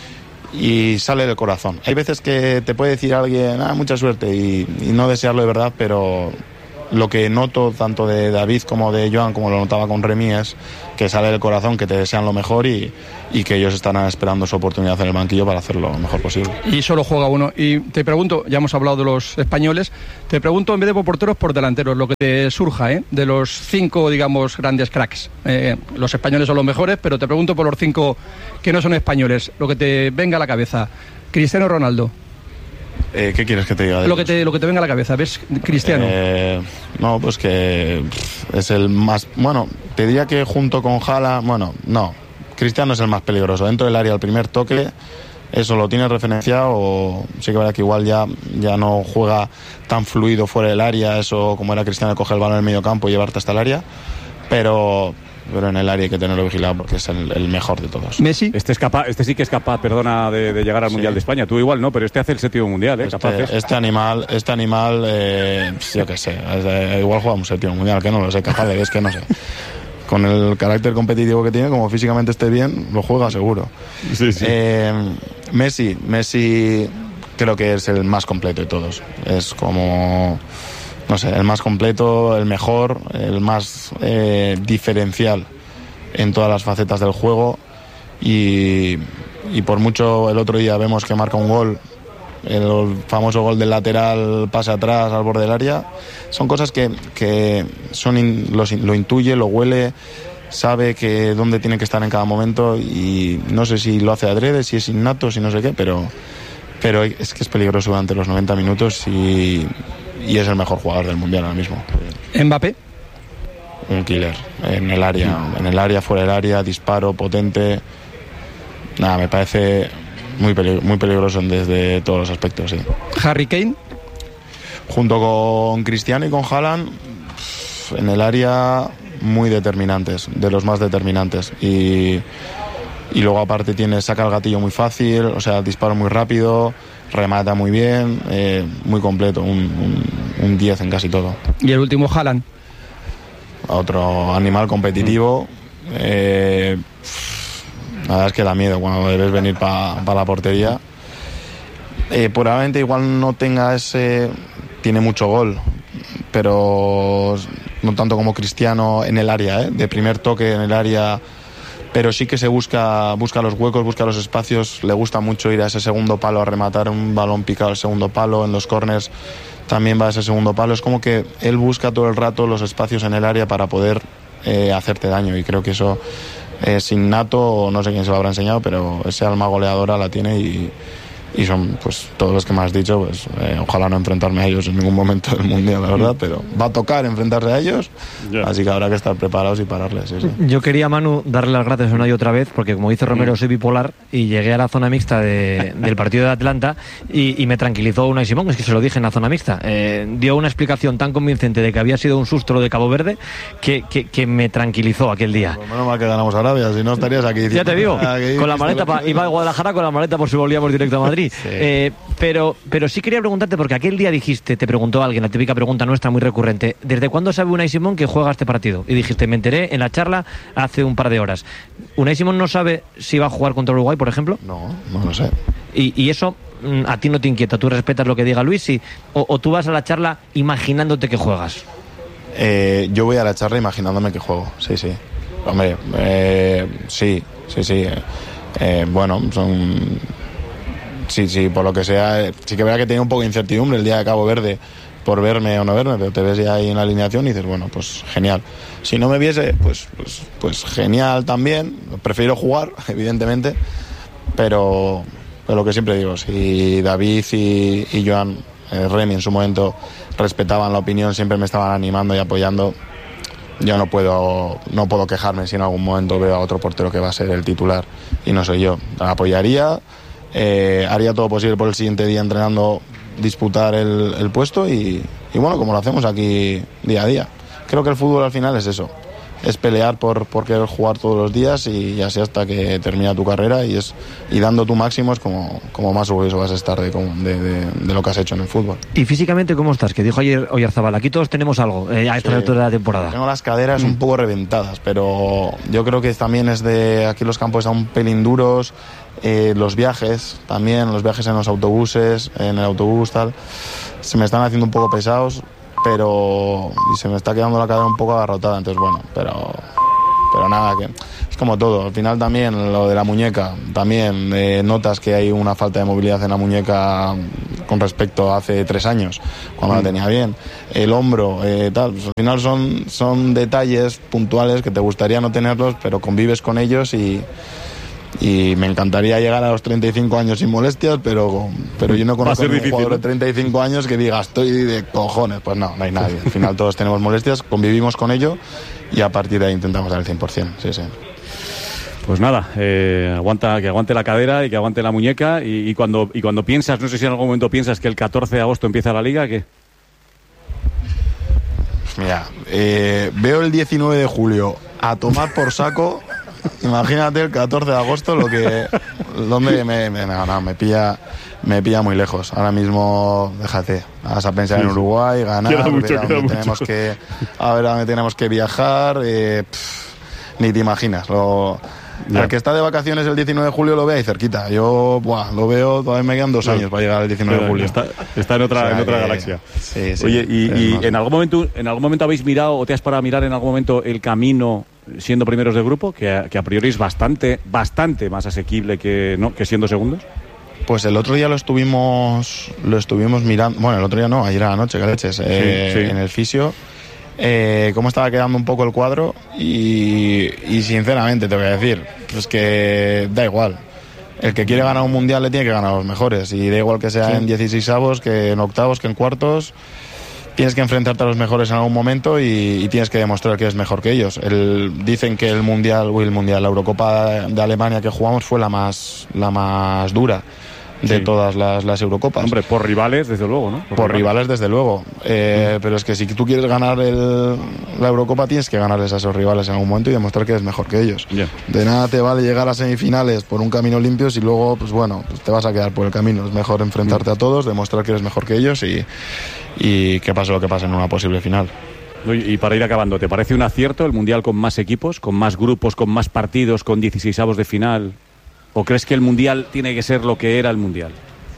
y sale del corazón. Hay veces que te puede decir alguien, ah, mucha suerte y, y no desearlo de verdad, pero lo que noto tanto de David como de Joan, como lo notaba con Remy, es que sale del corazón, que te desean lo mejor y, y que ellos estarán esperando su oportunidad en el banquillo para hacerlo lo mejor posible. Y solo juega uno. Y te pregunto, ya hemos hablado de los españoles, te pregunto en vez de por porteros, por delanteros, lo que te surja, ¿eh? De los cinco, digamos, grandes cracks. Eh, los españoles son los mejores, pero te pregunto por los cinco que no son españoles, lo que te venga a la cabeza. Cristiano Ronaldo. Eh, ¿Qué quieres que te diga de lo que te, lo que te venga a la cabeza, ¿ves, Cristiano? Eh, no, pues que es el más... Bueno, te diría que junto con Haaland... Bueno, no, Cristiano es el más peligroso. Dentro del área, el primer toque, eso lo tiene referenciado, o sí que verdad que igual ya, ya no juega tan fluido fuera del área, eso como era Cristiano, coger el balón en el medio campo y llevarte hasta el área, pero... pero en el área hay que tenerlo vigilado porque es el, el mejor de todos. Messi. Este es capaz, este sí que es capaz, perdona, de, de llegar al sí. Mundial de España. Tú igual no, pero este hace el séptimo mundial, ¿eh? Este, Capaz es. este animal, este animal, eh, yo qué sé, eh, igual jugamos séptimo mundial, que no lo sé, capaz de, es que no sé. Con el carácter competitivo que tiene, como físicamente esté bien, lo juega seguro. Sí, sí. Eh, Messi, Messi creo que es el más completo de todos. Es como... no sé, el más completo, el mejor, el más eh, diferencial en todas las facetas del juego y, y por mucho el otro día vemos que marca un gol, el famoso gol del lateral, pase atrás al borde del área, son cosas que, que son in, lo, lo intuye, lo huele, sabe que dónde tiene que estar en cada momento y no sé si lo hace adrede, si es innato, si no sé qué, pero, pero es que es peligroso durante los noventa minutos y... y es el mejor jugador del mundial ahora mismo. ¿Mbappé? Un killer en el área, en el área, fuera del área, disparo potente. Nada, me parece muy pelig- muy peligroso desde todos los aspectos, sí. ¿Harry Kane? Junto con Cristiano y con Haaland, en el área muy determinantes, de los más determinantes. Y, y luego aparte tiene, saca el gatillo muy fácil, o sea, disparo muy rápido, remata muy bien, eh, muy completo, un, un, un diez en casi todo. ¿Y el último, Haaland? Otro animal competitivo. Eh, la verdad es que da miedo cuando debes venir para pa la portería. Eh, probablemente igual no tenga ese... Tiene mucho gol, pero no tanto como Cristiano en el área, ¿eh? De primer toque en el área... pero sí que se busca busca los huecos, busca los espacios, le gusta mucho ir a ese segundo palo a rematar un balón picado al segundo palo, en los córners también va a ese segundo palo, es como que él busca todo el rato los espacios en el área para poder eh, hacerte daño y creo que eso es innato, no sé quién se lo habrá enseñado, pero ese alma goleadora la tiene y, y son pues todos los que me has dicho, pues eh, ojalá no enfrentarme a ellos en ningún momento del mundial, la verdad, pero va a tocar enfrentarse a ellos, yeah. Así que habrá que estar preparados y pararles. Sí, sí. Yo quería, Manu, darle las gracias una y otra vez, porque como dice Romero, soy bipolar y llegué a la zona mixta de, del partido de Atlanta y, y me tranquilizó Unai Simón, es que se lo dije en la zona mixta, eh, dio una explicación tan convincente de que había sido un susto lo de Cabo Verde que, que, que me tranquilizó aquel día. Pues menos mal que ganamos Arabia, si no estarías aquí. Ya te digo, con la maleta pa, iba a Guadalajara con la maleta por si volvíamos directo a Madrid. Sí. Eh, pero, pero sí quería preguntarte, porque aquel día dijiste, te preguntó alguien, la típica pregunta nuestra muy recurrente, ¿desde cuándo sabe Unai Simón que juega este partido? Y dijiste, me enteré en la charla hace un par de horas. ¿Unai Simón no sabe si va a jugar contra Uruguay, por ejemplo? No, no lo sé. ¿Y, y eso a ti no te inquieta? ¿Tú respetas lo que diga Luis? ¿Sí? O, ¿O tú vas a la charla imaginándote que juegas? Eh, yo voy a la charla imaginándome que juego, sí, sí. Hombre, eh, sí, sí, sí. Eh, eh, bueno, son... Sí, sí, por lo que sea, sí que verá que tenía un poco de incertidumbre el día de Cabo Verde por verme o no verme, pero te ves ya ahí en la alineación y dices, bueno, pues genial. Si no me viese, pues, pues, pues genial también. Prefiero jugar, evidentemente, pero, pero lo que siempre digo, si David y, y Joan, eh, Remy en su momento respetaban la opinión, siempre me estaban animando y apoyando, yo no puedo, no puedo quejarme si en algún momento veo a otro portero que va a ser el titular y no soy yo. La apoyaría, eh, haría todo posible por el siguiente día entrenando, disputar el, el puesto y, y bueno, como lo hacemos aquí día a día. Creo que el fútbol al final es eso, es pelear por, por querer jugar todos los días y así hasta que termina tu carrera y es y dando tu máximo es como, como más orgulloso vas a estar de, de, de, de lo que has hecho en el fútbol. ¿Y físicamente cómo estás? Que dijo ayer Oyarzabal, aquí todos tenemos algo eh, a esta sí, altura de la temporada. Tengo las caderas mm. un poco reventadas, pero yo creo que también es de aquí los campos están un pelín duros, eh, los viajes también, los viajes en los autobuses, en el autobús tal, se me están haciendo un poco pesados, pero y se me está quedando la cadera un poco agarrotada, entonces bueno, pero pero nada, que es como todo, al final también lo de la muñeca, también eh, notas que hay una falta de movilidad en la muñeca con respecto a hace tres años, cuando mm. la tenía bien, el hombro, eh, tal, pues al final son, son detalles puntuales que te gustaría no tenerlos, pero convives con ellos y y me encantaría llegar a los treinta y cinco años sin molestias, pero, pero yo no conozco a un difícil, jugador, ¿no?, de treinta y cinco años que diga estoy de cojones. Pues no, no hay nadie. Al final todos tenemos molestias, convivimos con ello y a partir de ahí intentamos dar el cien por ciento. Sí, sí. Pues nada, eh, aguanta, que aguante la cadera y que aguante la muñeca y, y, cuando, y cuando piensas, no sé si en algún momento piensas que el catorce de agosto empieza la Liga, ¿qué? Pues mira, eh, veo el diecinueve de julio a tomar por saco. Imagínate el catorce de agosto lo que donde me, me, no, no, me pilla me pilla muy lejos. Ahora mismo déjate, vas a pensar sí, en Uruguay, ganar, queda mucho, a, queda tenemos mucho. que a ver a dónde tenemos que viajar, eh, pff, ni te imaginas. Lo, el que está de vacaciones el diecinueve de julio lo ve ahí cerquita. Yo buah, lo veo, todavía me quedan dos años no, para llegar al diecinueve de julio. Está, está en otra, o sea, en otra que, galaxia. Sí, sí, Oye, y, y no sé. en algún momento en algún momento habéis mirado o te has parado a mirar en algún momento el camino siendo primeros de grupo, que a, que a priori es bastante bastante más asequible que no que siendo segundos? Pues el otro día lo estuvimos lo estuvimos mirando, bueno, el otro día no, ayer a la noche, que leches, eh, sí, sí. en el fisio, eh, cómo estaba quedando un poco el cuadro y, y sinceramente te voy a decir, pues que da igual. El que quiere ganar un mundial le tiene que ganar a los mejores y da igual que sea sí. en dieciseisavos, que en octavos, que en cuartos. Tienes que enfrentarte a los mejores en algún momento y, y tienes que demostrar que eres mejor que ellos. El, dicen que el mundial, uy, el mundial, la Eurocopa de Alemania que jugamos fue la más, la más dura de sí. todas las, las Eurocopas. Hombre, por rivales, desde luego, ¿no? Por, por rivales. rivales, desde luego. Eh, mm. Pero es que si tú quieres ganar el, la Eurocopa, tienes que ganarles a esos rivales en algún momento y demostrar que eres mejor que ellos. Yeah. De nada te vale llegar a semifinales por un camino limpio si luego, pues bueno, pues te vas a quedar por el camino. Es mejor enfrentarte mm. a todos, demostrar que eres mejor que ellos y, y que pase lo que pase en una posible final. Y para ir acabando, ¿te parece un acierto el Mundial con más equipos, con más grupos, con más partidos, con dieciseisavos de final? ¿O crees que el Mundial tiene que ser lo que era el Mundial?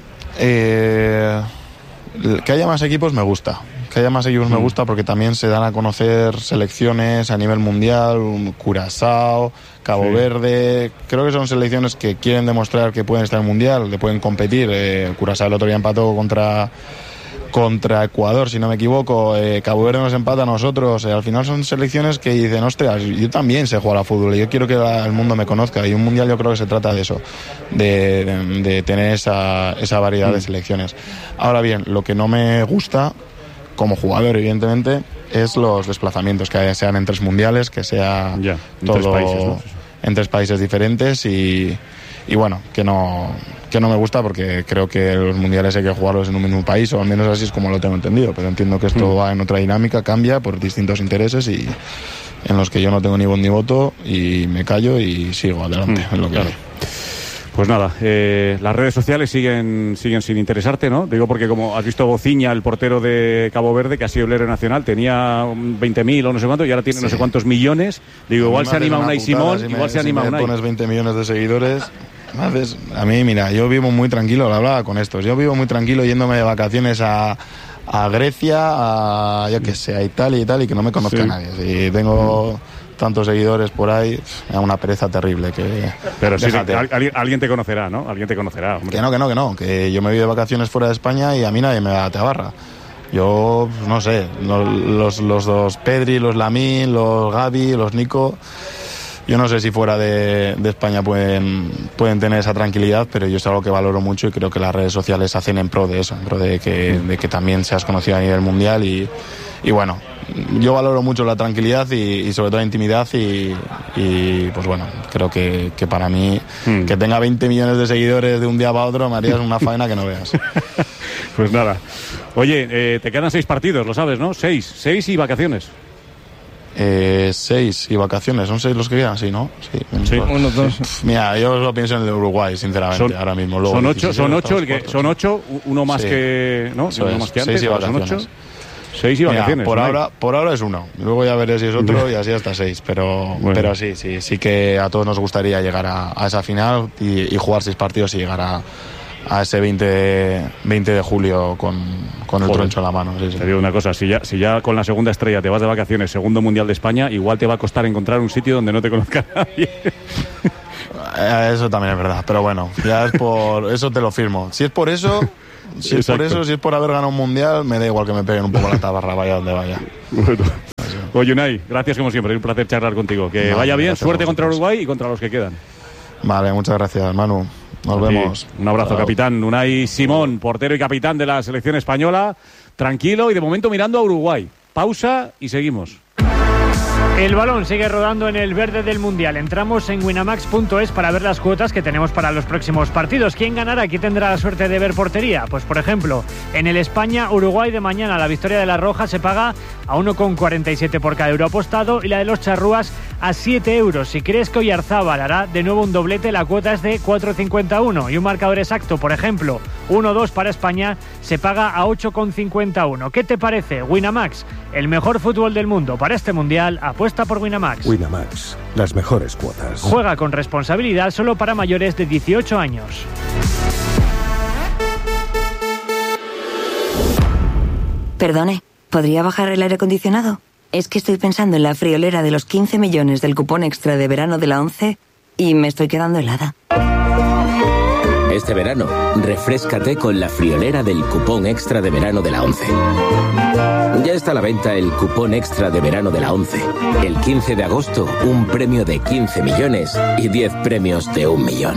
Eh, que haya más equipos me gusta. Que haya más equipos mm. me gusta porque también se dan a conocer selecciones a nivel mundial, Curazao, Cabo sí. Verde. Creo que son selecciones que quieren demostrar que pueden estar en el Mundial, que pueden competir. Eh, Curazao el otro día empató contra... contra Ecuador, si no me equivoco, eh, Cabo Verde nos empata a nosotros, eh, al final son selecciones que dicen, ostras, yo también sé jugar a fútbol y yo quiero que la, el mundo me conozca, y un mundial yo creo que se trata de eso, de, de, de tener esa, esa variedad mm. de selecciones. Ahora bien, lo que no me gusta, como jugador evidentemente, es los desplazamientos, que sean en tres mundiales, que sea yeah, en todo tres países, ¿no? en tres países diferentes y... y bueno, que no que no me gusta porque creo que los mundiales hay que jugarlos en un mismo país, o al menos así es como lo tengo entendido, pero entiendo que esto mm. va en otra dinámica, cambia por distintos intereses y en los que yo no tengo ni voz ni voto y me callo y sigo adelante mm, en lo que claro. hay. Pues nada, eh, las redes sociales siguen siguen sin interesarte, ¿no? Digo porque como has visto Bociña, el portero de Cabo Verde, que ha sido el héroe nacional, tenía veinte mil o no sé cuánto y ahora tiene sí. no sé cuántos millones. Digo, igual se anima Unai Simón, si igual me, se anima si me Unai. Pones veinte millones de seguidores... Haces, a mí, mira, yo vivo muy tranquilo, lo hablaba con estos, yo vivo muy tranquilo yéndome de vacaciones a, a Grecia, a, yo que sé, a Italia y tal, y que no me conozca sí. nadie. Si tengo tantos seguidores por ahí, es una pereza terrible. Que, Pero sí, alguien, alguien te conocerá, ¿no? Alguien te conocerá, hombre. Que no, que no, que no, que yo me voy de vacaciones fuera de España y a mí nadie me da tabarra. Yo, no sé, los, los dos Pedri, los Lamine, los Gavi, los Nico... Yo no sé si fuera de, de España pueden, pueden tener esa tranquilidad, pero yo es algo que valoro mucho y creo que las redes sociales hacen en pro de eso, en pro de que, de que también seas conocido a nivel mundial y, y bueno, yo valoro mucho la tranquilidad y, y sobre todo la intimidad y, y pues bueno, creo que, que para mí hmm. que tenga veinte millones de seguidores de un día para otro me harías una faena que no veas. Pues nada. Oye, eh, te quedan seis partidos, lo sabes, ¿no? Seis, seis y vacaciones. Eh, seis y vacaciones, ¿son seis los que quedan? Sí, ¿no? Sí, un, sí. Dos. Uno, dos. Pff, mira, yo lo pienso en el de Uruguay, sinceramente, son, ahora mismo. Luego son ocho, son ocho, el que, cuatro, son ocho, uno más sí. que, ¿no? Eso uno es, más que antes. Seis y vacaciones. Son ocho, seis y vacaciones. Mira, por ¿no? ahora, por ahora es uno. Luego ya veré si es otro y así hasta seis. Pero, bueno. pero sí, sí, sí que a todos nos gustaría llegar a, a esa final y, y jugar seis partidos y llegar a a ese veinte de julio con, con el Joder. troncho en la mano. Sí, sí. Te digo una cosa, si ya, si ya con la segunda estrella te vas de vacaciones, segundo Mundial de España, igual te va a costar encontrar un sitio donde no te conozca nadie. Eso también es verdad, pero bueno, ya es por eso te lo firmo. Si es por eso, si es por eso, si es por haber ganado un Mundial, me da igual que me peguen un poco la tabarra, vaya donde vaya. Bueno. Oye, Unai, gracias como siempre, es un placer charlar contigo. Que no, vaya bien, suerte contra Uruguay y contra los que quedan. Vale, muchas gracias, Manu. Nos Aquí, vemos. Un abrazo, Chao. Capitán. Unai Simón, portero y capitán de la selección española. Tranquilo y de momento mirando a Uruguay. Pausa y seguimos. El balón sigue rodando en el verde del Mundial. Entramos en winamax punto es para ver las cuotas que tenemos para los próximos partidos. ¿Quién ganará? ¿Quién tendrá la suerte de ver portería? Pues por ejemplo, en el España-Uruguay de mañana la victoria de la Roja se paga a uno coma cuarenta y siete por cada euro apostado y la de los charrúas a siete euros. Si crees que Oyarzábal hará de nuevo un doblete, la cuota es de cuatro coma cincuenta y uno y un marcador exacto, por ejemplo, uno dos para España, se paga a ocho coma cincuenta y uno. ¿Qué te parece? Winamax, el mejor fútbol del mundo para este Mundial, apuesta por Winamax. Winamax, las mejores cuotas. Juega con responsabilidad solo para mayores de dieciocho años. Perdone, ¿podría bajar el aire acondicionado? Es que estoy pensando en la friolera de los quince millones del cupón extra de verano de la ONCE y me estoy quedando helada. Este verano, refréscate con la friolera del cupón extra de verano de la ONCE. Ya está a la venta el cupón extra de verano de la ONCE. El quince de agosto, un premio de quince millones y diez premios de un millón.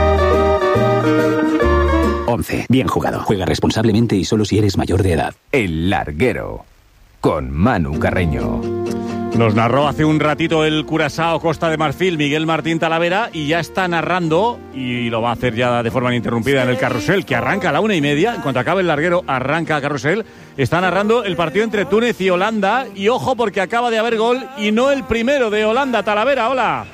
ONCE. Bien jugado. Juega responsablemente y solo si eres mayor de edad. El Larguero, con Manu Carreño. Nos narró hace un ratito el Curazao Costa de Marfil Miguel Martín Talavera y ya está narrando, y lo va a hacer ya de forma ininterrumpida en el carrusel, que arranca a la una y media. En cuanto acabe el larguero, arranca el carrusel. Está narrando el partido entre Túnez y Holanda. Y ojo, porque acaba de haber gol y no el primero de Holanda. Talavera, hola.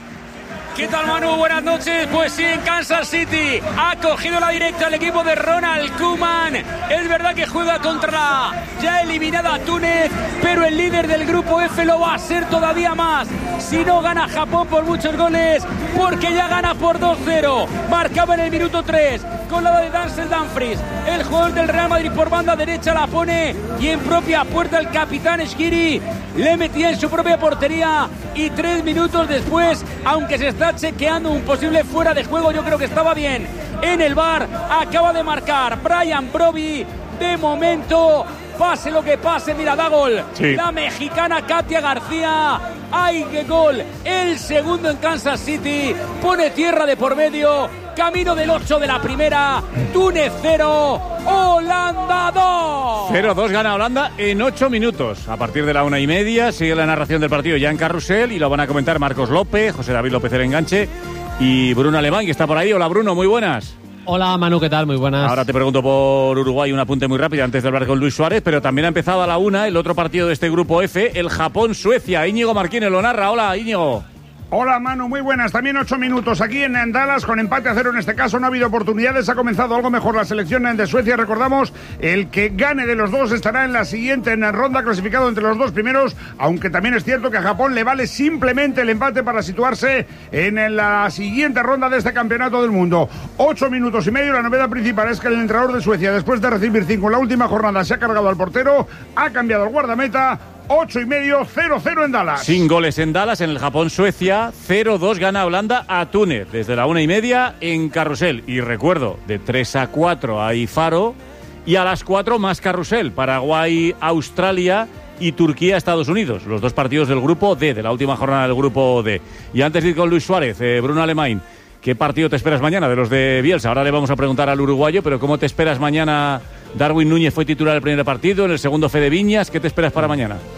¿Qué tal, Manu? Buenas noches. Pues sí, en Kansas City ha cogido la directa el equipo de Ronald Koeman. Es verdad que juega contra la ya eliminada Túnez, pero el líder del grupo F lo va a ser todavía más si no gana Japón por muchos goles, porque ya gana por dos cero. Marcaba en el minuto tres con la de Denzel Dumfries. El jugador del Real Madrid por banda derecha la pone y en propia puerta el capitán Shaqiri le metía en su propia portería, y tres minutos después, aunque se está chequeando un posible fuera de juego, yo creo que estaba bien en el V A R, acaba de marcar Brian Brobbey. De momento, pase lo que pase, mira, da gol sí. La mexicana Katia García. ¡Ay, qué gol! El segundo en Kansas City, pone tierra de por medio, camino del ocho de la primera. Túnez cero, Holanda dos. cero dos gana Holanda en ocho minutos. A partir de la una y media sigue la narración del partido ya en carrusel y lo van a comentar Marcos López, José David López el Enganche y Bruno Alemán, que está por ahí. Hola, Bruno, muy buenas. Hola, Manu, ¿qué tal? Muy buenas. Ahora te pregunto por Uruguay, un apunte muy rápido antes de hablar con Luis Suárez, pero también ha empezado a la una el otro partido de este grupo F, el Japón-Suecia. Íñigo Marquínez lo narra. Hola, Íñigo. Hola, Manu, muy buenas. También ocho minutos aquí en Dallas, con empate a cero en este caso. No ha habido oportunidades, ha comenzado algo mejor la selección de Suecia. Recordamos, el que gane de los dos estará en la siguiente en ronda, clasificado entre los dos primeros, aunque también es cierto que a Japón le vale simplemente el empate para situarse en la siguiente ronda de este campeonato del mundo. Ocho minutos y medio. La novedad principal es que el entrenador de Suecia, después de recibir cinco en la última jornada, se ha cargado al portero, ha cambiado al guardameta. Ocho y medio, cero cero en Dallas. Sin goles en Dallas, en el Japón-Suecia, cero dos gana Holanda a Túnez. Desde la una y media en carrusel. Y recuerdo, de tres a cuatro hay Faro y a las cuatro más carrusel. Paraguay, Australia y Turquía, Estados Unidos. Los dos partidos del grupo D, de la última jornada del grupo D. Y antes de ir con Luis Suárez, eh, Bruno Alemán, ¿qué partido te esperas mañana de los de Bielsa? Ahora le vamos a preguntar al uruguayo, pero ¿cómo te esperas mañana? Darwin Núñez fue titular el primer partido, en el segundo Fede Viñas. ¿Qué te esperas para mañana?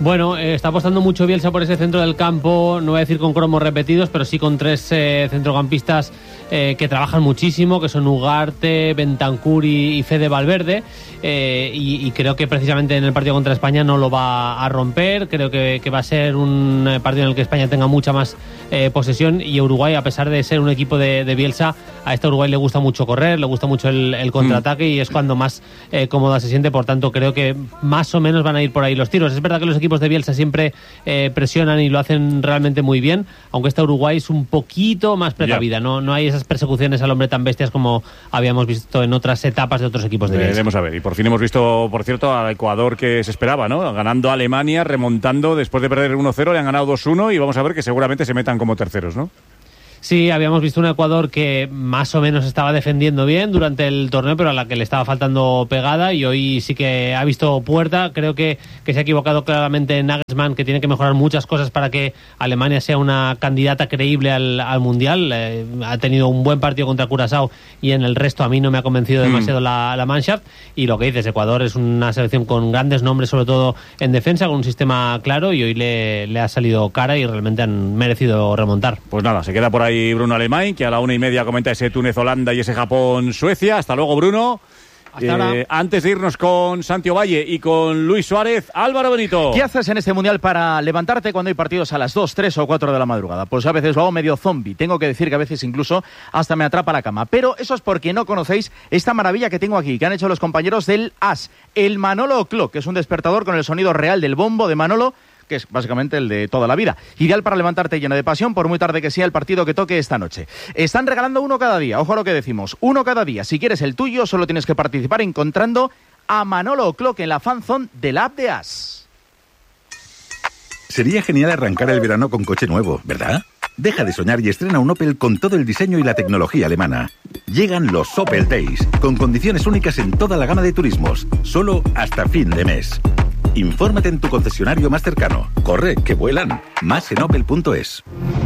Bueno, eh, está apostando mucho Bielsa por ese centro del campo, no voy a decir con cromos repetidos, pero sí con tres eh, centrocampistas eh, que trabajan muchísimo, que son Ugarte, Bentancur y, y Fede Valverde, eh, y, y creo que precisamente en el partido contra España no lo va a romper. Creo que, que va a ser un partido en el que España tenga mucha más eh, posesión, y Uruguay, a pesar de ser un equipo de, de Bielsa, a este Uruguay le gusta mucho correr, le gusta mucho el, el contraataque, mm. y es cuando más eh, cómoda se siente. Por tanto, creo que más o menos van a ir por ahí los tiros. Es verdad que los equipos de Bielsa siempre eh, presionan y lo hacen realmente muy bien, aunque esta Uruguay es un poquito más precavida. No, no hay esas persecuciones al hombre tan bestias como habíamos visto en otras etapas de otros equipos de Bielsa. Veremos a ver. Y por fin hemos visto, por cierto, al Ecuador que se esperaba, ¿no? Ganando a Alemania, remontando, después de perder uno cero, le han ganado dos uno, y vamos a ver que seguramente se metan como terceros, ¿no? Sí, habíamos visto un Ecuador que más o menos estaba defendiendo bien durante el torneo, pero a la que le estaba faltando pegada, y hoy sí que ha visto puerta. Creo que, que se ha equivocado claramente Nagelsmann, que tiene que mejorar muchas cosas para que Alemania sea una candidata creíble al, al Mundial. Eh, ha tenido un buen partido contra Curazao, y en el resto a mí no me ha convencido demasiado mm. la, la Mannschaft. Y lo que dices, Ecuador es una selección con grandes nombres, sobre todo en defensa, con un sistema claro, y hoy le, le ha salido cara y realmente han merecido remontar. Pues nada, se queda por ahí Bruno Alemán, que a la una y media comenta ese Túnez-Holanda y ese Japón-Suecia. Hasta luego, Bruno. Eh, antes de irnos con Santiago Valle y con Luis Suárez, Álvaro Benito. ¿Qué haces en este Mundial para levantarte cuando hay partidos a las dos, tres o cuatro de la madrugada? Pues a veces lo hago medio zombie. Tengo que decir que a veces incluso hasta me atrapa la cama. Pero eso es porque no conocéis esta maravilla que tengo aquí, que han hecho los compañeros del A S, el Manolo Clock, que es un despertador con el sonido real del bombo de Manolo, que es básicamente el de toda la vida. Ideal para levantarte lleno de pasión, por muy tarde que sea el partido que toque esta noche. Están regalando uno cada día, ojo a lo que decimos, uno cada día. Si quieres el tuyo, solo tienes que participar encontrando a Manolo Clock en la fanzone de la app de A S. Sería genial arrancar el verano con coche nuevo, ¿verdad? Deja de soñar y estrena un Opel con todo el diseño y la tecnología alemana. Llegan los Opel Days, con condiciones únicas en toda la gama de turismos, solo hasta fin de mes. Infórmate en tu concesionario más cercano. Corre, que vuelan. Más en opel punto es.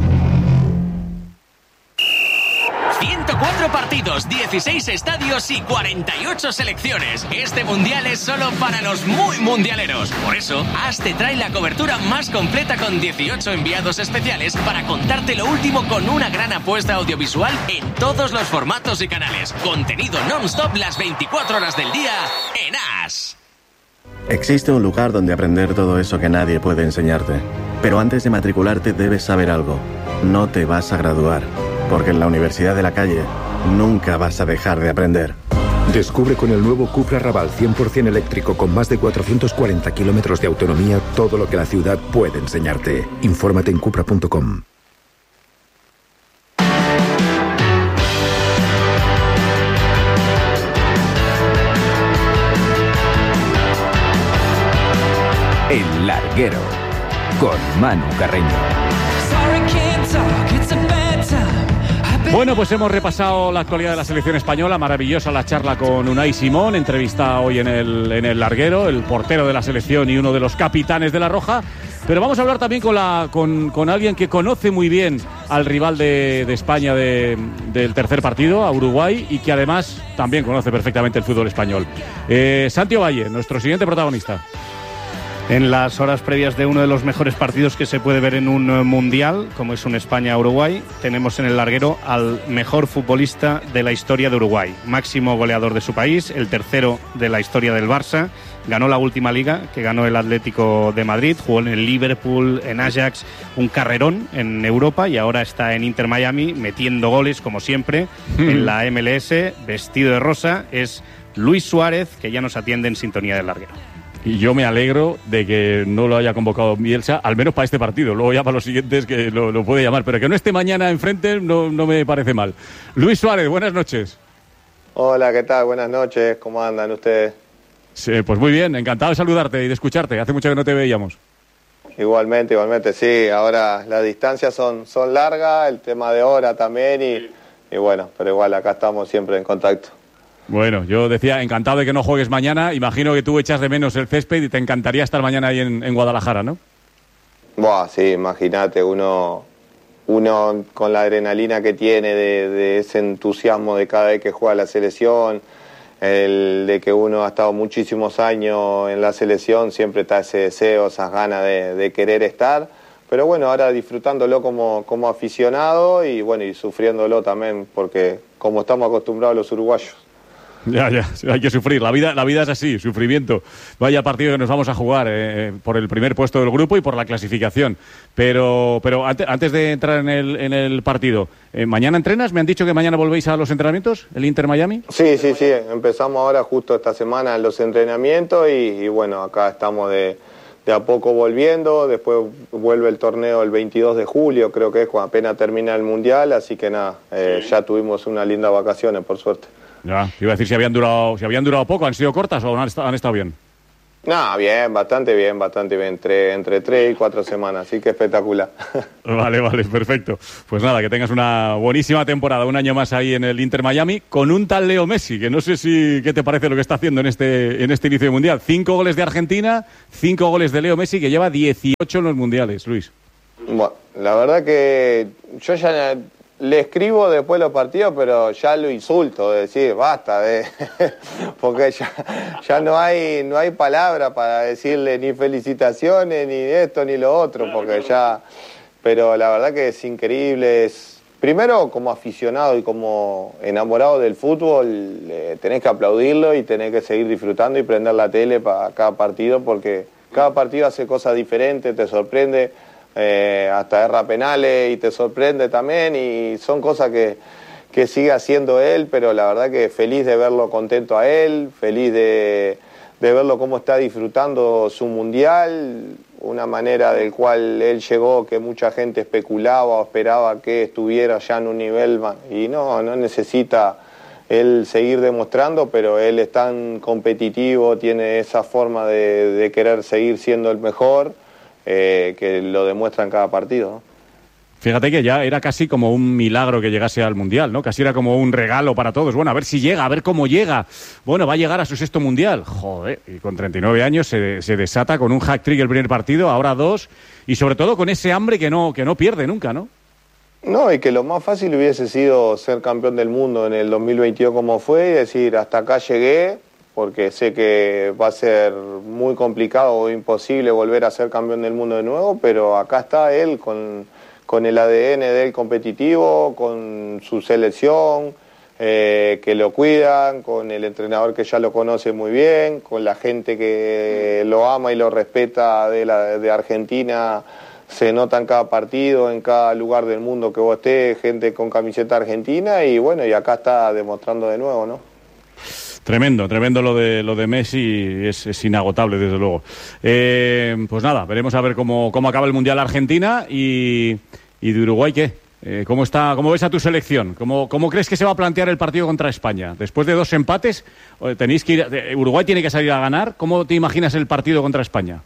ciento cuatro partidos, dieciséis estadios y cuarenta y ocho selecciones. Este mundial es solo para los muy mundialeros. Por eso, A S te trae la cobertura más completa con dieciocho enviados especiales para contarte lo último con una gran apuesta audiovisual en todos los formatos y canales. Contenido non-stop las veinticuatro horas del día en A S. Existe un lugar donde aprender todo eso que nadie puede enseñarte. Pero antes de matricularte debes saber algo. No te vas a graduar, porque en la Universidad de la Calle nunca vas a dejar de aprender. Descubre con el nuevo Cupra Raval cien por ciento eléctrico con más de cuatrocientos cuarenta kilómetros de autonomía todo lo que la ciudad puede enseñarte. Infórmate en cupra punto com. El Larguero, con Manu Carreño. Bueno, pues hemos repasado la actualidad de la selección española. Maravillosa la charla con Unai Simón, entrevista hoy en el, en el Larguero, el portero de la selección y uno de los capitanes de la Roja. Pero vamos a hablar también con, la, con, con alguien que conoce muy bien al rival de, de España de, del tercer partido, a Uruguay, y que además también conoce perfectamente el fútbol español. Eh, Santiago Valle, nuestro siguiente protagonista. En las horas previas de uno de los mejores partidos que se puede ver en un mundial, como es un España-Uruguay, tenemos en el Larguero al mejor futbolista de la historia de Uruguay, máximo goleador de su país, el tercero de la historia del Barça, ganó la última liga, que ganó el Atlético de Madrid, jugó en el Liverpool, en Ajax, un carrerón en Europa, y ahora está en Inter Miami metiendo goles, como siempre, mm. en la M L S, vestido de rosa, es Luis Suárez, que ya nos atiende en sintonía del Larguero. Y yo me alegro de que no lo haya convocado Bielsa, al menos para este partido. Luego ya para los siguientes que lo, lo puede llamar. Pero que no esté mañana enfrente no, no me parece mal. Luis Suárez, buenas noches. Hola, ¿qué tal? Buenas noches. ¿Cómo andan ustedes? Sí, pues muy bien. Encantado de saludarte y de escucharte. Hace mucho que no te veíamos. Igualmente, igualmente. Sí, ahora las distancias son, son largas, el tema de hora también. Y, y bueno, pero igual acá estamos siempre en contacto. Bueno, yo decía, encantado de que no juegues mañana. Imagino que tú echas de menos el césped y te encantaría estar mañana ahí en, en Guadalajara, ¿no? Buah, sí, imagínate, uno, uno con la adrenalina que tiene, de, de ese entusiasmo de cada vez que juega la selección, el de que uno ha estado muchísimos años en la selección, siempre está ese deseo, esas ganas de, de querer estar. Pero bueno, ahora disfrutándolo como, como aficionado y bueno, y sufriéndolo también, porque como estamos acostumbrados los uruguayos. Ya, ya, hay que sufrir. La vida, la vida es así, sufrimiento. Vaya partido que nos vamos a jugar eh, por el primer puesto del grupo y por la clasificación. Pero, pero antes, antes de entrar en el, en el partido, eh, ¿mañana entrenas? ¿Me han dicho que mañana volvéis a los entrenamientos, el Inter Miami? Sí, sí, sí. Empezamos ahora justo esta semana los entrenamientos y, y bueno, acá estamos de, de a poco volviendo. Después vuelve el torneo el veintidós de julio, creo que es cuando apenas termina el Mundial. Así que nada, eh, ya tuvimos unas lindas vacaciones, por suerte. Ya, iba a decir si habían durado, si habían durado poco, ¿han sido cortas o han estado, han estado bien? No, bien, bastante bien, bastante bien, entre, entre tres y cuatro semanas, así que espectacular. Vale, vale, perfecto. Pues nada, que tengas una buenísima temporada, un año más ahí en el Inter Miami, con un tal Leo Messi, que no sé si qué te parece lo que está haciendo en este, en este inicio de Mundial. Cinco goles de Argentina, cinco goles de Leo Messi, que lleva dieciocho en los Mundiales, Luis. Bueno, la verdad que yo ya le escribo después los partidos, pero ya lo insulto, de decir, basta, de porque ya, ya no hay no hay palabra para decirle ni felicitaciones, ni esto, ni lo otro, porque ya... Pero la verdad que es increíble, es... Primero, como aficionado y como enamorado del fútbol, eh, tenés que aplaudirlo y tenés que seguir disfrutando y prender la tele para cada partido, porque cada partido hace cosas diferentes, te sorprende... Eh, hasta erra penales y te sorprende también y son cosas que, que sigue haciendo él, pero la verdad que feliz de verlo contento a él, feliz de, de verlo cómo está disfrutando su mundial, una manera del cual él llegó que mucha gente especulaba o esperaba que estuviera ya en un nivel y no, no necesita él seguir demostrando, pero él es tan competitivo, tiene esa forma de, de querer seguir siendo el mejor. Eh, que lo demuestra en cada partido, ¿no? Fíjate que ya era casi como un milagro que llegase al Mundial, ¿no? Casi era como un regalo para todos. Bueno, a ver si llega, a ver cómo llega. Bueno, va a llegar a su sexto Mundial. Joder, y con treinta y nueve años se, se desata con un hat-trick el primer partido, ahora dos, y sobre todo con ese hambre que no, que no pierde nunca, ¿no? No, y que lo más fácil hubiese sido ser campeón del mundo en el dos mil veintidós como fue, y decir, hasta acá llegué, porque sé que va a ser muy complicado o imposible volver a ser campeón del mundo de nuevo, pero acá está él con, con el A D N de él competitivo, con su selección, eh, que lo cuidan, con el entrenador que ya lo conoce muy bien, con la gente que lo ama y lo respeta de, la, de Argentina, se nota en cada partido, en cada lugar del mundo que vos estés, gente con camiseta argentina, y bueno, y acá está demostrando de nuevo, ¿no? Tremendo, tremendo lo de lo de Messi, es, es inagotable desde luego. Eh, pues nada, veremos a ver cómo, cómo acaba el Mundial Argentina y, y de Uruguay qué. Eh, ¿Cómo está, cómo ves a tu selección? ¿Cómo, ¿Cómo crees que se va a plantear el partido contra España? Después de dos empates, tenéis que ir, Uruguay tiene que salir a ganar. ¿Cómo te imaginas el partido contra España?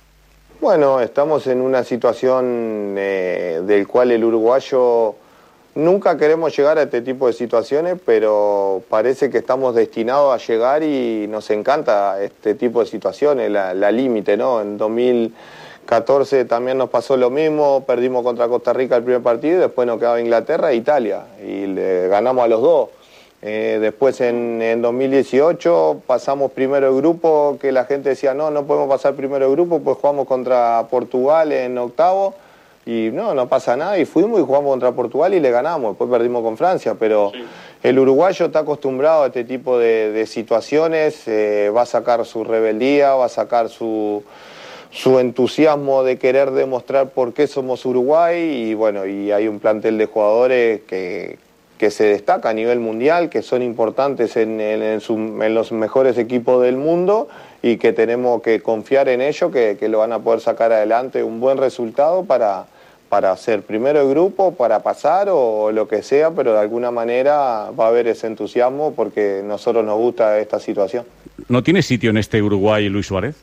Bueno, estamos en una situación eh, del cual el uruguayo... Nunca queremos llegar a este tipo de situaciones, pero parece que estamos destinados a llegar y nos encanta este tipo de situaciones, la, la límite, ¿no? En dos mil catorce también nos pasó lo mismo, perdimos contra Costa Rica el primer partido y después nos quedaba Inglaterra e Italia y le ganamos a los dos. Eh, después en, en dos mil dieciocho pasamos primero el grupo, que la gente decía no, no podemos pasar primero el grupo, pues jugamos contra Portugal en octavo. Y no, no pasa nada, y fuimos y jugamos contra Portugal y le ganamos, después perdimos con Francia, pero sí. El uruguayo está acostumbrado a este tipo de, de situaciones, eh, va a sacar su rebeldía, va a sacar su, su entusiasmo de querer demostrar por qué somos Uruguay, y bueno, y hay un plantel de jugadores que, que se destaca a nivel mundial, que son importantes en, en, en, su, en los mejores equipos del mundo, y que tenemos que confiar en ellos, que, que lo van a poder sacar adelante un buen resultado para... para ser primero el grupo, para pasar o lo que sea, pero de alguna manera va a haber ese entusiasmo porque a nosotros nos gusta esta situación. ¿No tiene sitio en este Uruguay Luis Suárez?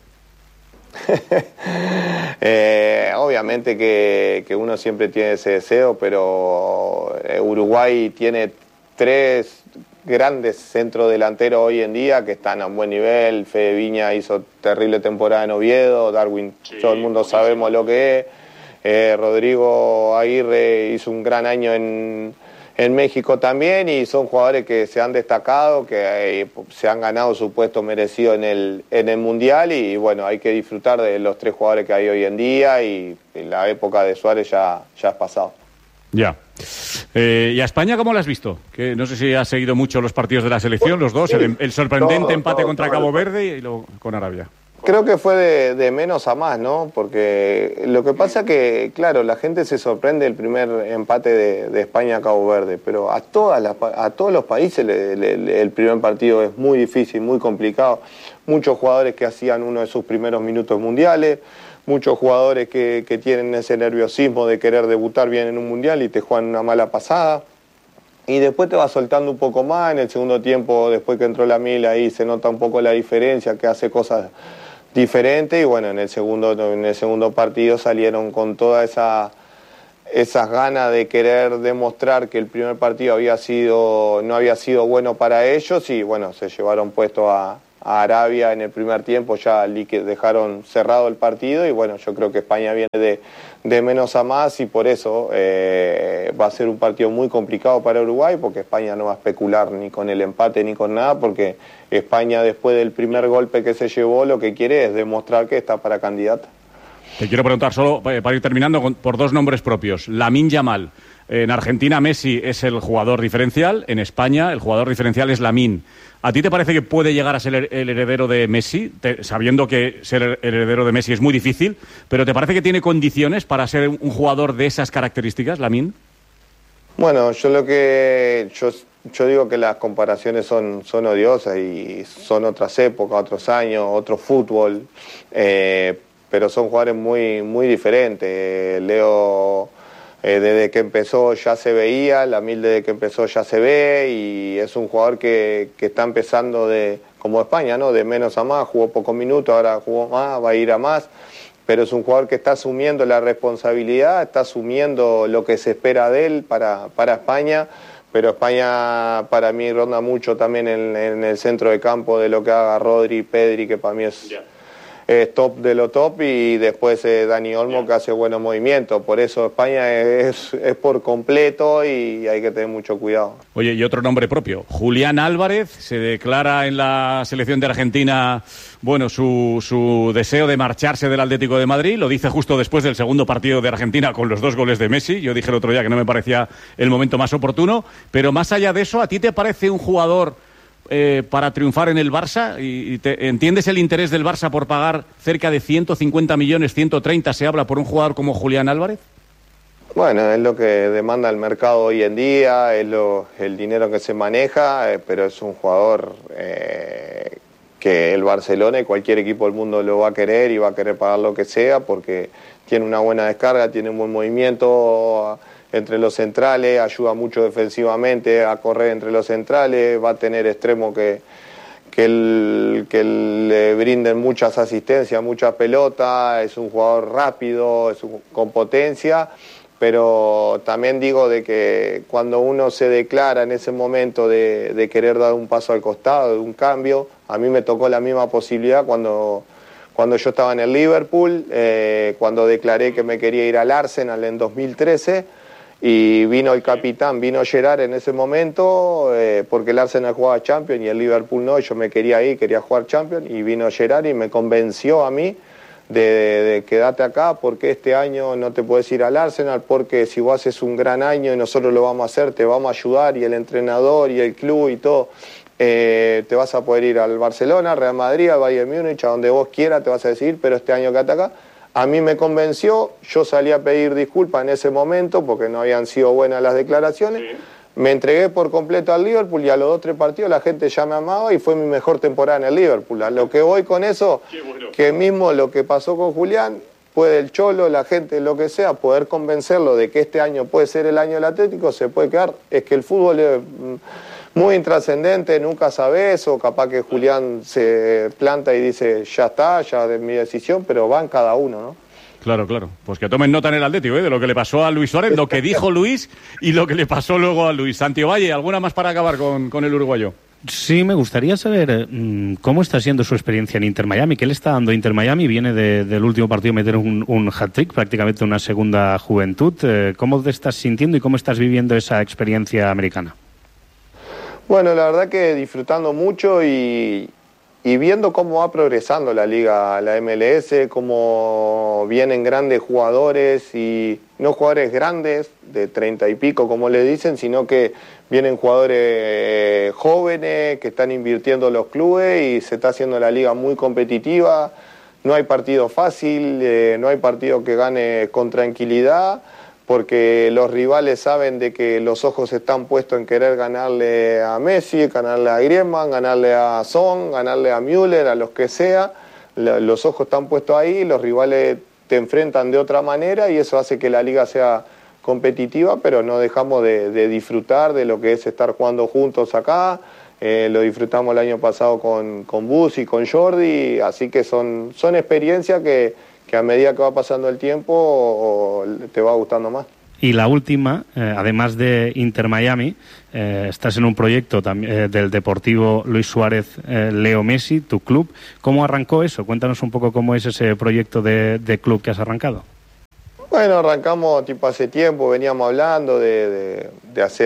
eh, obviamente que, que uno siempre tiene ese deseo, pero Uruguay tiene tres grandes centrodelanteros hoy en día que están a un buen nivel. Fede Viña hizo terrible temporada en Oviedo, Darwin, sí, todo el mundo sabemos lo que es. Eh, Rodrigo Aguirre hizo un gran año en, en México también, y son jugadores que se han destacado, que eh, se han ganado su puesto merecido en el, en el Mundial, y bueno, hay que disfrutar de los tres jugadores que hay hoy en día, y, y la época de Suárez ya, ya es pasado. Ya. Eh, ¿Y a España cómo lo has visto? Que no sé si has seguido mucho los partidos de la selección, los dos, el, el sorprendente todo, empate todo, contra todo Cabo Verde y luego con Arabia. Creo que fue de, de menos a más, ¿no? Porque lo que pasa que, claro, la gente se sorprende del primer empate de, de España a Cabo Verde, pero a, todas las, a todos los países le, le, el primer partido es muy difícil, muy complicado. Muchos jugadores que hacían uno de sus primeros minutos mundiales, muchos jugadores que, que tienen ese nerviosismo de querer debutar bien en un mundial y te juegan una mala pasada. Y después te va soltando un poco más, en el segundo tiempo, después que entró la Mila, ahí se nota un poco la diferencia, que hace cosas diferentes, y bueno, en el segundo, en el segundo partido salieron con toda esa esas ganas de querer demostrar que el primer partido había sido no había sido bueno para ellos, y bueno, se llevaron puesto a, a Arabia en el primer tiempo, ya dejaron cerrado el partido, y bueno, yo creo que España viene de, de menos a más, y por eso eh, va a ser un partido muy complicado para Uruguay, porque España no va a especular ni con el empate ni con nada, porque España, después del primer golpe que se llevó, lo que quiere es demostrar que está para candidata. Te quiero preguntar solo, para ir terminando, con, por dos nombres propios. Lamine Yamal. En Argentina, Messi es el jugador diferencial. En España, el jugador diferencial es Lamine. ¿A ti te parece que puede llegar a ser el, el heredero de Messi? Te, sabiendo que ser el heredero de Messi es muy difícil, pero ¿te parece que tiene condiciones para ser un jugador de esas características, Lamine? Bueno, yo lo que... Yo... Yo digo que las comparaciones son, son odiosas y son otras épocas, otros años, otro fútbol, eh, pero son jugadores muy, muy diferentes. Leo, eh, desde que empezó ya se veía, Lamine desde que empezó ya se ve, y es un jugador que, que está empezando de, como España, ¿no? De menos a más, jugó pocos minutos, ahora jugó más, va a ir a más, pero es un jugador que está asumiendo la responsabilidad, está asumiendo lo que se espera de él para, para España. Pero España para mí ronda mucho también en, en el centro de campo de lo que haga Rodri, Pedri, que para mí es, yeah. es top de lo top, y después eh, Dani Olmo, yeah. que hace buenos movimientos. Por eso España es, es por completo y hay que tener mucho cuidado. Oye, y otro nombre propio, Julián Álvarez, se declara en la selección de Argentina, bueno, su, su deseo de marcharse del Atlético de Madrid, lo dice justo después del segundo partido de Argentina con los dos goles de Messi. Yo dije el otro día que no me parecía el momento más oportuno, pero más allá de eso, ¿a ti te parece un jugador eh, para triunfar en el Barça? ¿Y, y te, entiendes el interés del Barça por pagar cerca de ciento cincuenta millones, ciento treinta se habla por un jugador como Julián Álvarez? Bueno, es lo que demanda el mercado hoy en día, es lo, el dinero que se maneja, eh, pero es un jugador... Eh, que el Barcelona y cualquier equipo del mundo lo va a querer y va a querer pagar lo que sea, porque tiene una buena descarga, tiene un buen movimiento entre los centrales, ayuda mucho defensivamente a correr entre los centrales, va a tener extremos que, que, el, que le brinden muchas asistencias, muchas pelotas, es un jugador rápido, es un, con potencia, pero también digo de que cuando uno se declara en ese momento de, de querer dar un paso al costado, de un cambio, a mí me tocó la misma posibilidad cuando, cuando yo estaba en el Liverpool, eh, cuando declaré que me quería ir al Arsenal en dos mil trece, y vino el capitán, vino Gerrard en ese momento, eh, porque el Arsenal jugaba Champions y el Liverpool no, y yo me quería ir, quería jugar Champions, y vino Gerrard y me convenció a mí de, de, de quedarte acá, porque este año no te puedes ir al Arsenal, porque si vos haces un gran año y nosotros lo vamos a hacer, te vamos a ayudar, y el entrenador y el club y todo, eh, te vas a poder ir al Barcelona, al Real Madrid, al Bayern Múnich, a donde vos quieras te vas a decidir, pero este año quedate acá. A mí me convenció, yo salí a pedir disculpas en ese momento porque no habían sido buenas las declaraciones. Sí. Me entregué por completo al Liverpool, y a los dos o tres partidos la gente ya me amaba y fue mi mejor temporada en el Liverpool. A lo que voy con eso, bueno. Que mismo lo que pasó con Julián, puede el Cholo, la gente, lo que sea, poder convencerlo de que este año puede ser el año del Atlético, se puede quedar. Es que el fútbol es muy intrascendente, nunca sabes, o capaz que Julián se planta y dice, ya está, ya es mi decisión, pero van cada uno, ¿no? Claro, claro. Pues que tomen nota en el Atlético, ¿eh? De lo que le pasó a Luis Suárez, lo que dijo Luis y lo que le pasó luego a Luis. Santi Valle, ¿alguna más para acabar con, con el uruguayo? Sí, me gustaría saber mmm, cómo está siendo su experiencia en Inter Miami. ¿Qué le está dando Inter Miami? Viene de, del último partido meter un, un hat-trick, prácticamente una segunda juventud. Eh, ¿Cómo te estás sintiendo y cómo estás viviendo esa experiencia americana? Bueno, la verdad que disfrutando mucho y, y viendo cómo va progresando la liga, la M L S, cómo vienen grandes jugadores y no jugadores grandes de treinta y pico como le dicen, sino que vienen jugadores jóvenes que están invirtiendo los clubes y se está haciendo la liga muy competitiva. No hay partido fácil, eh, no hay partido que gane con tranquilidad, porque los rivales saben de que los ojos están puestos en querer ganarle a Messi, ganarle a Griezmann, ganarle a Son, ganarle a Müller, a los que sea. Los ojos están puestos ahí, los rivales te enfrentan de otra manera y eso hace que la liga sea competitiva, pero no dejamos de, de disfrutar de lo que es estar jugando juntos acá. Eh, lo disfrutamos el año pasado con, con Bus y con Jordi, así que son, son experiencias que... que a medida que va pasando el tiempo te va gustando más. Y la última, eh, además de Inter Miami, eh, estás en un proyecto también eh, del Deportivo Luis Suárez eh, Leo Messi, tu club. ¿Cómo arrancó eso? Cuéntanos un poco cómo es ese proyecto de, de club que has arrancado. Bueno, arrancamos tipo hace tiempo, veníamos hablando de, de, de hacer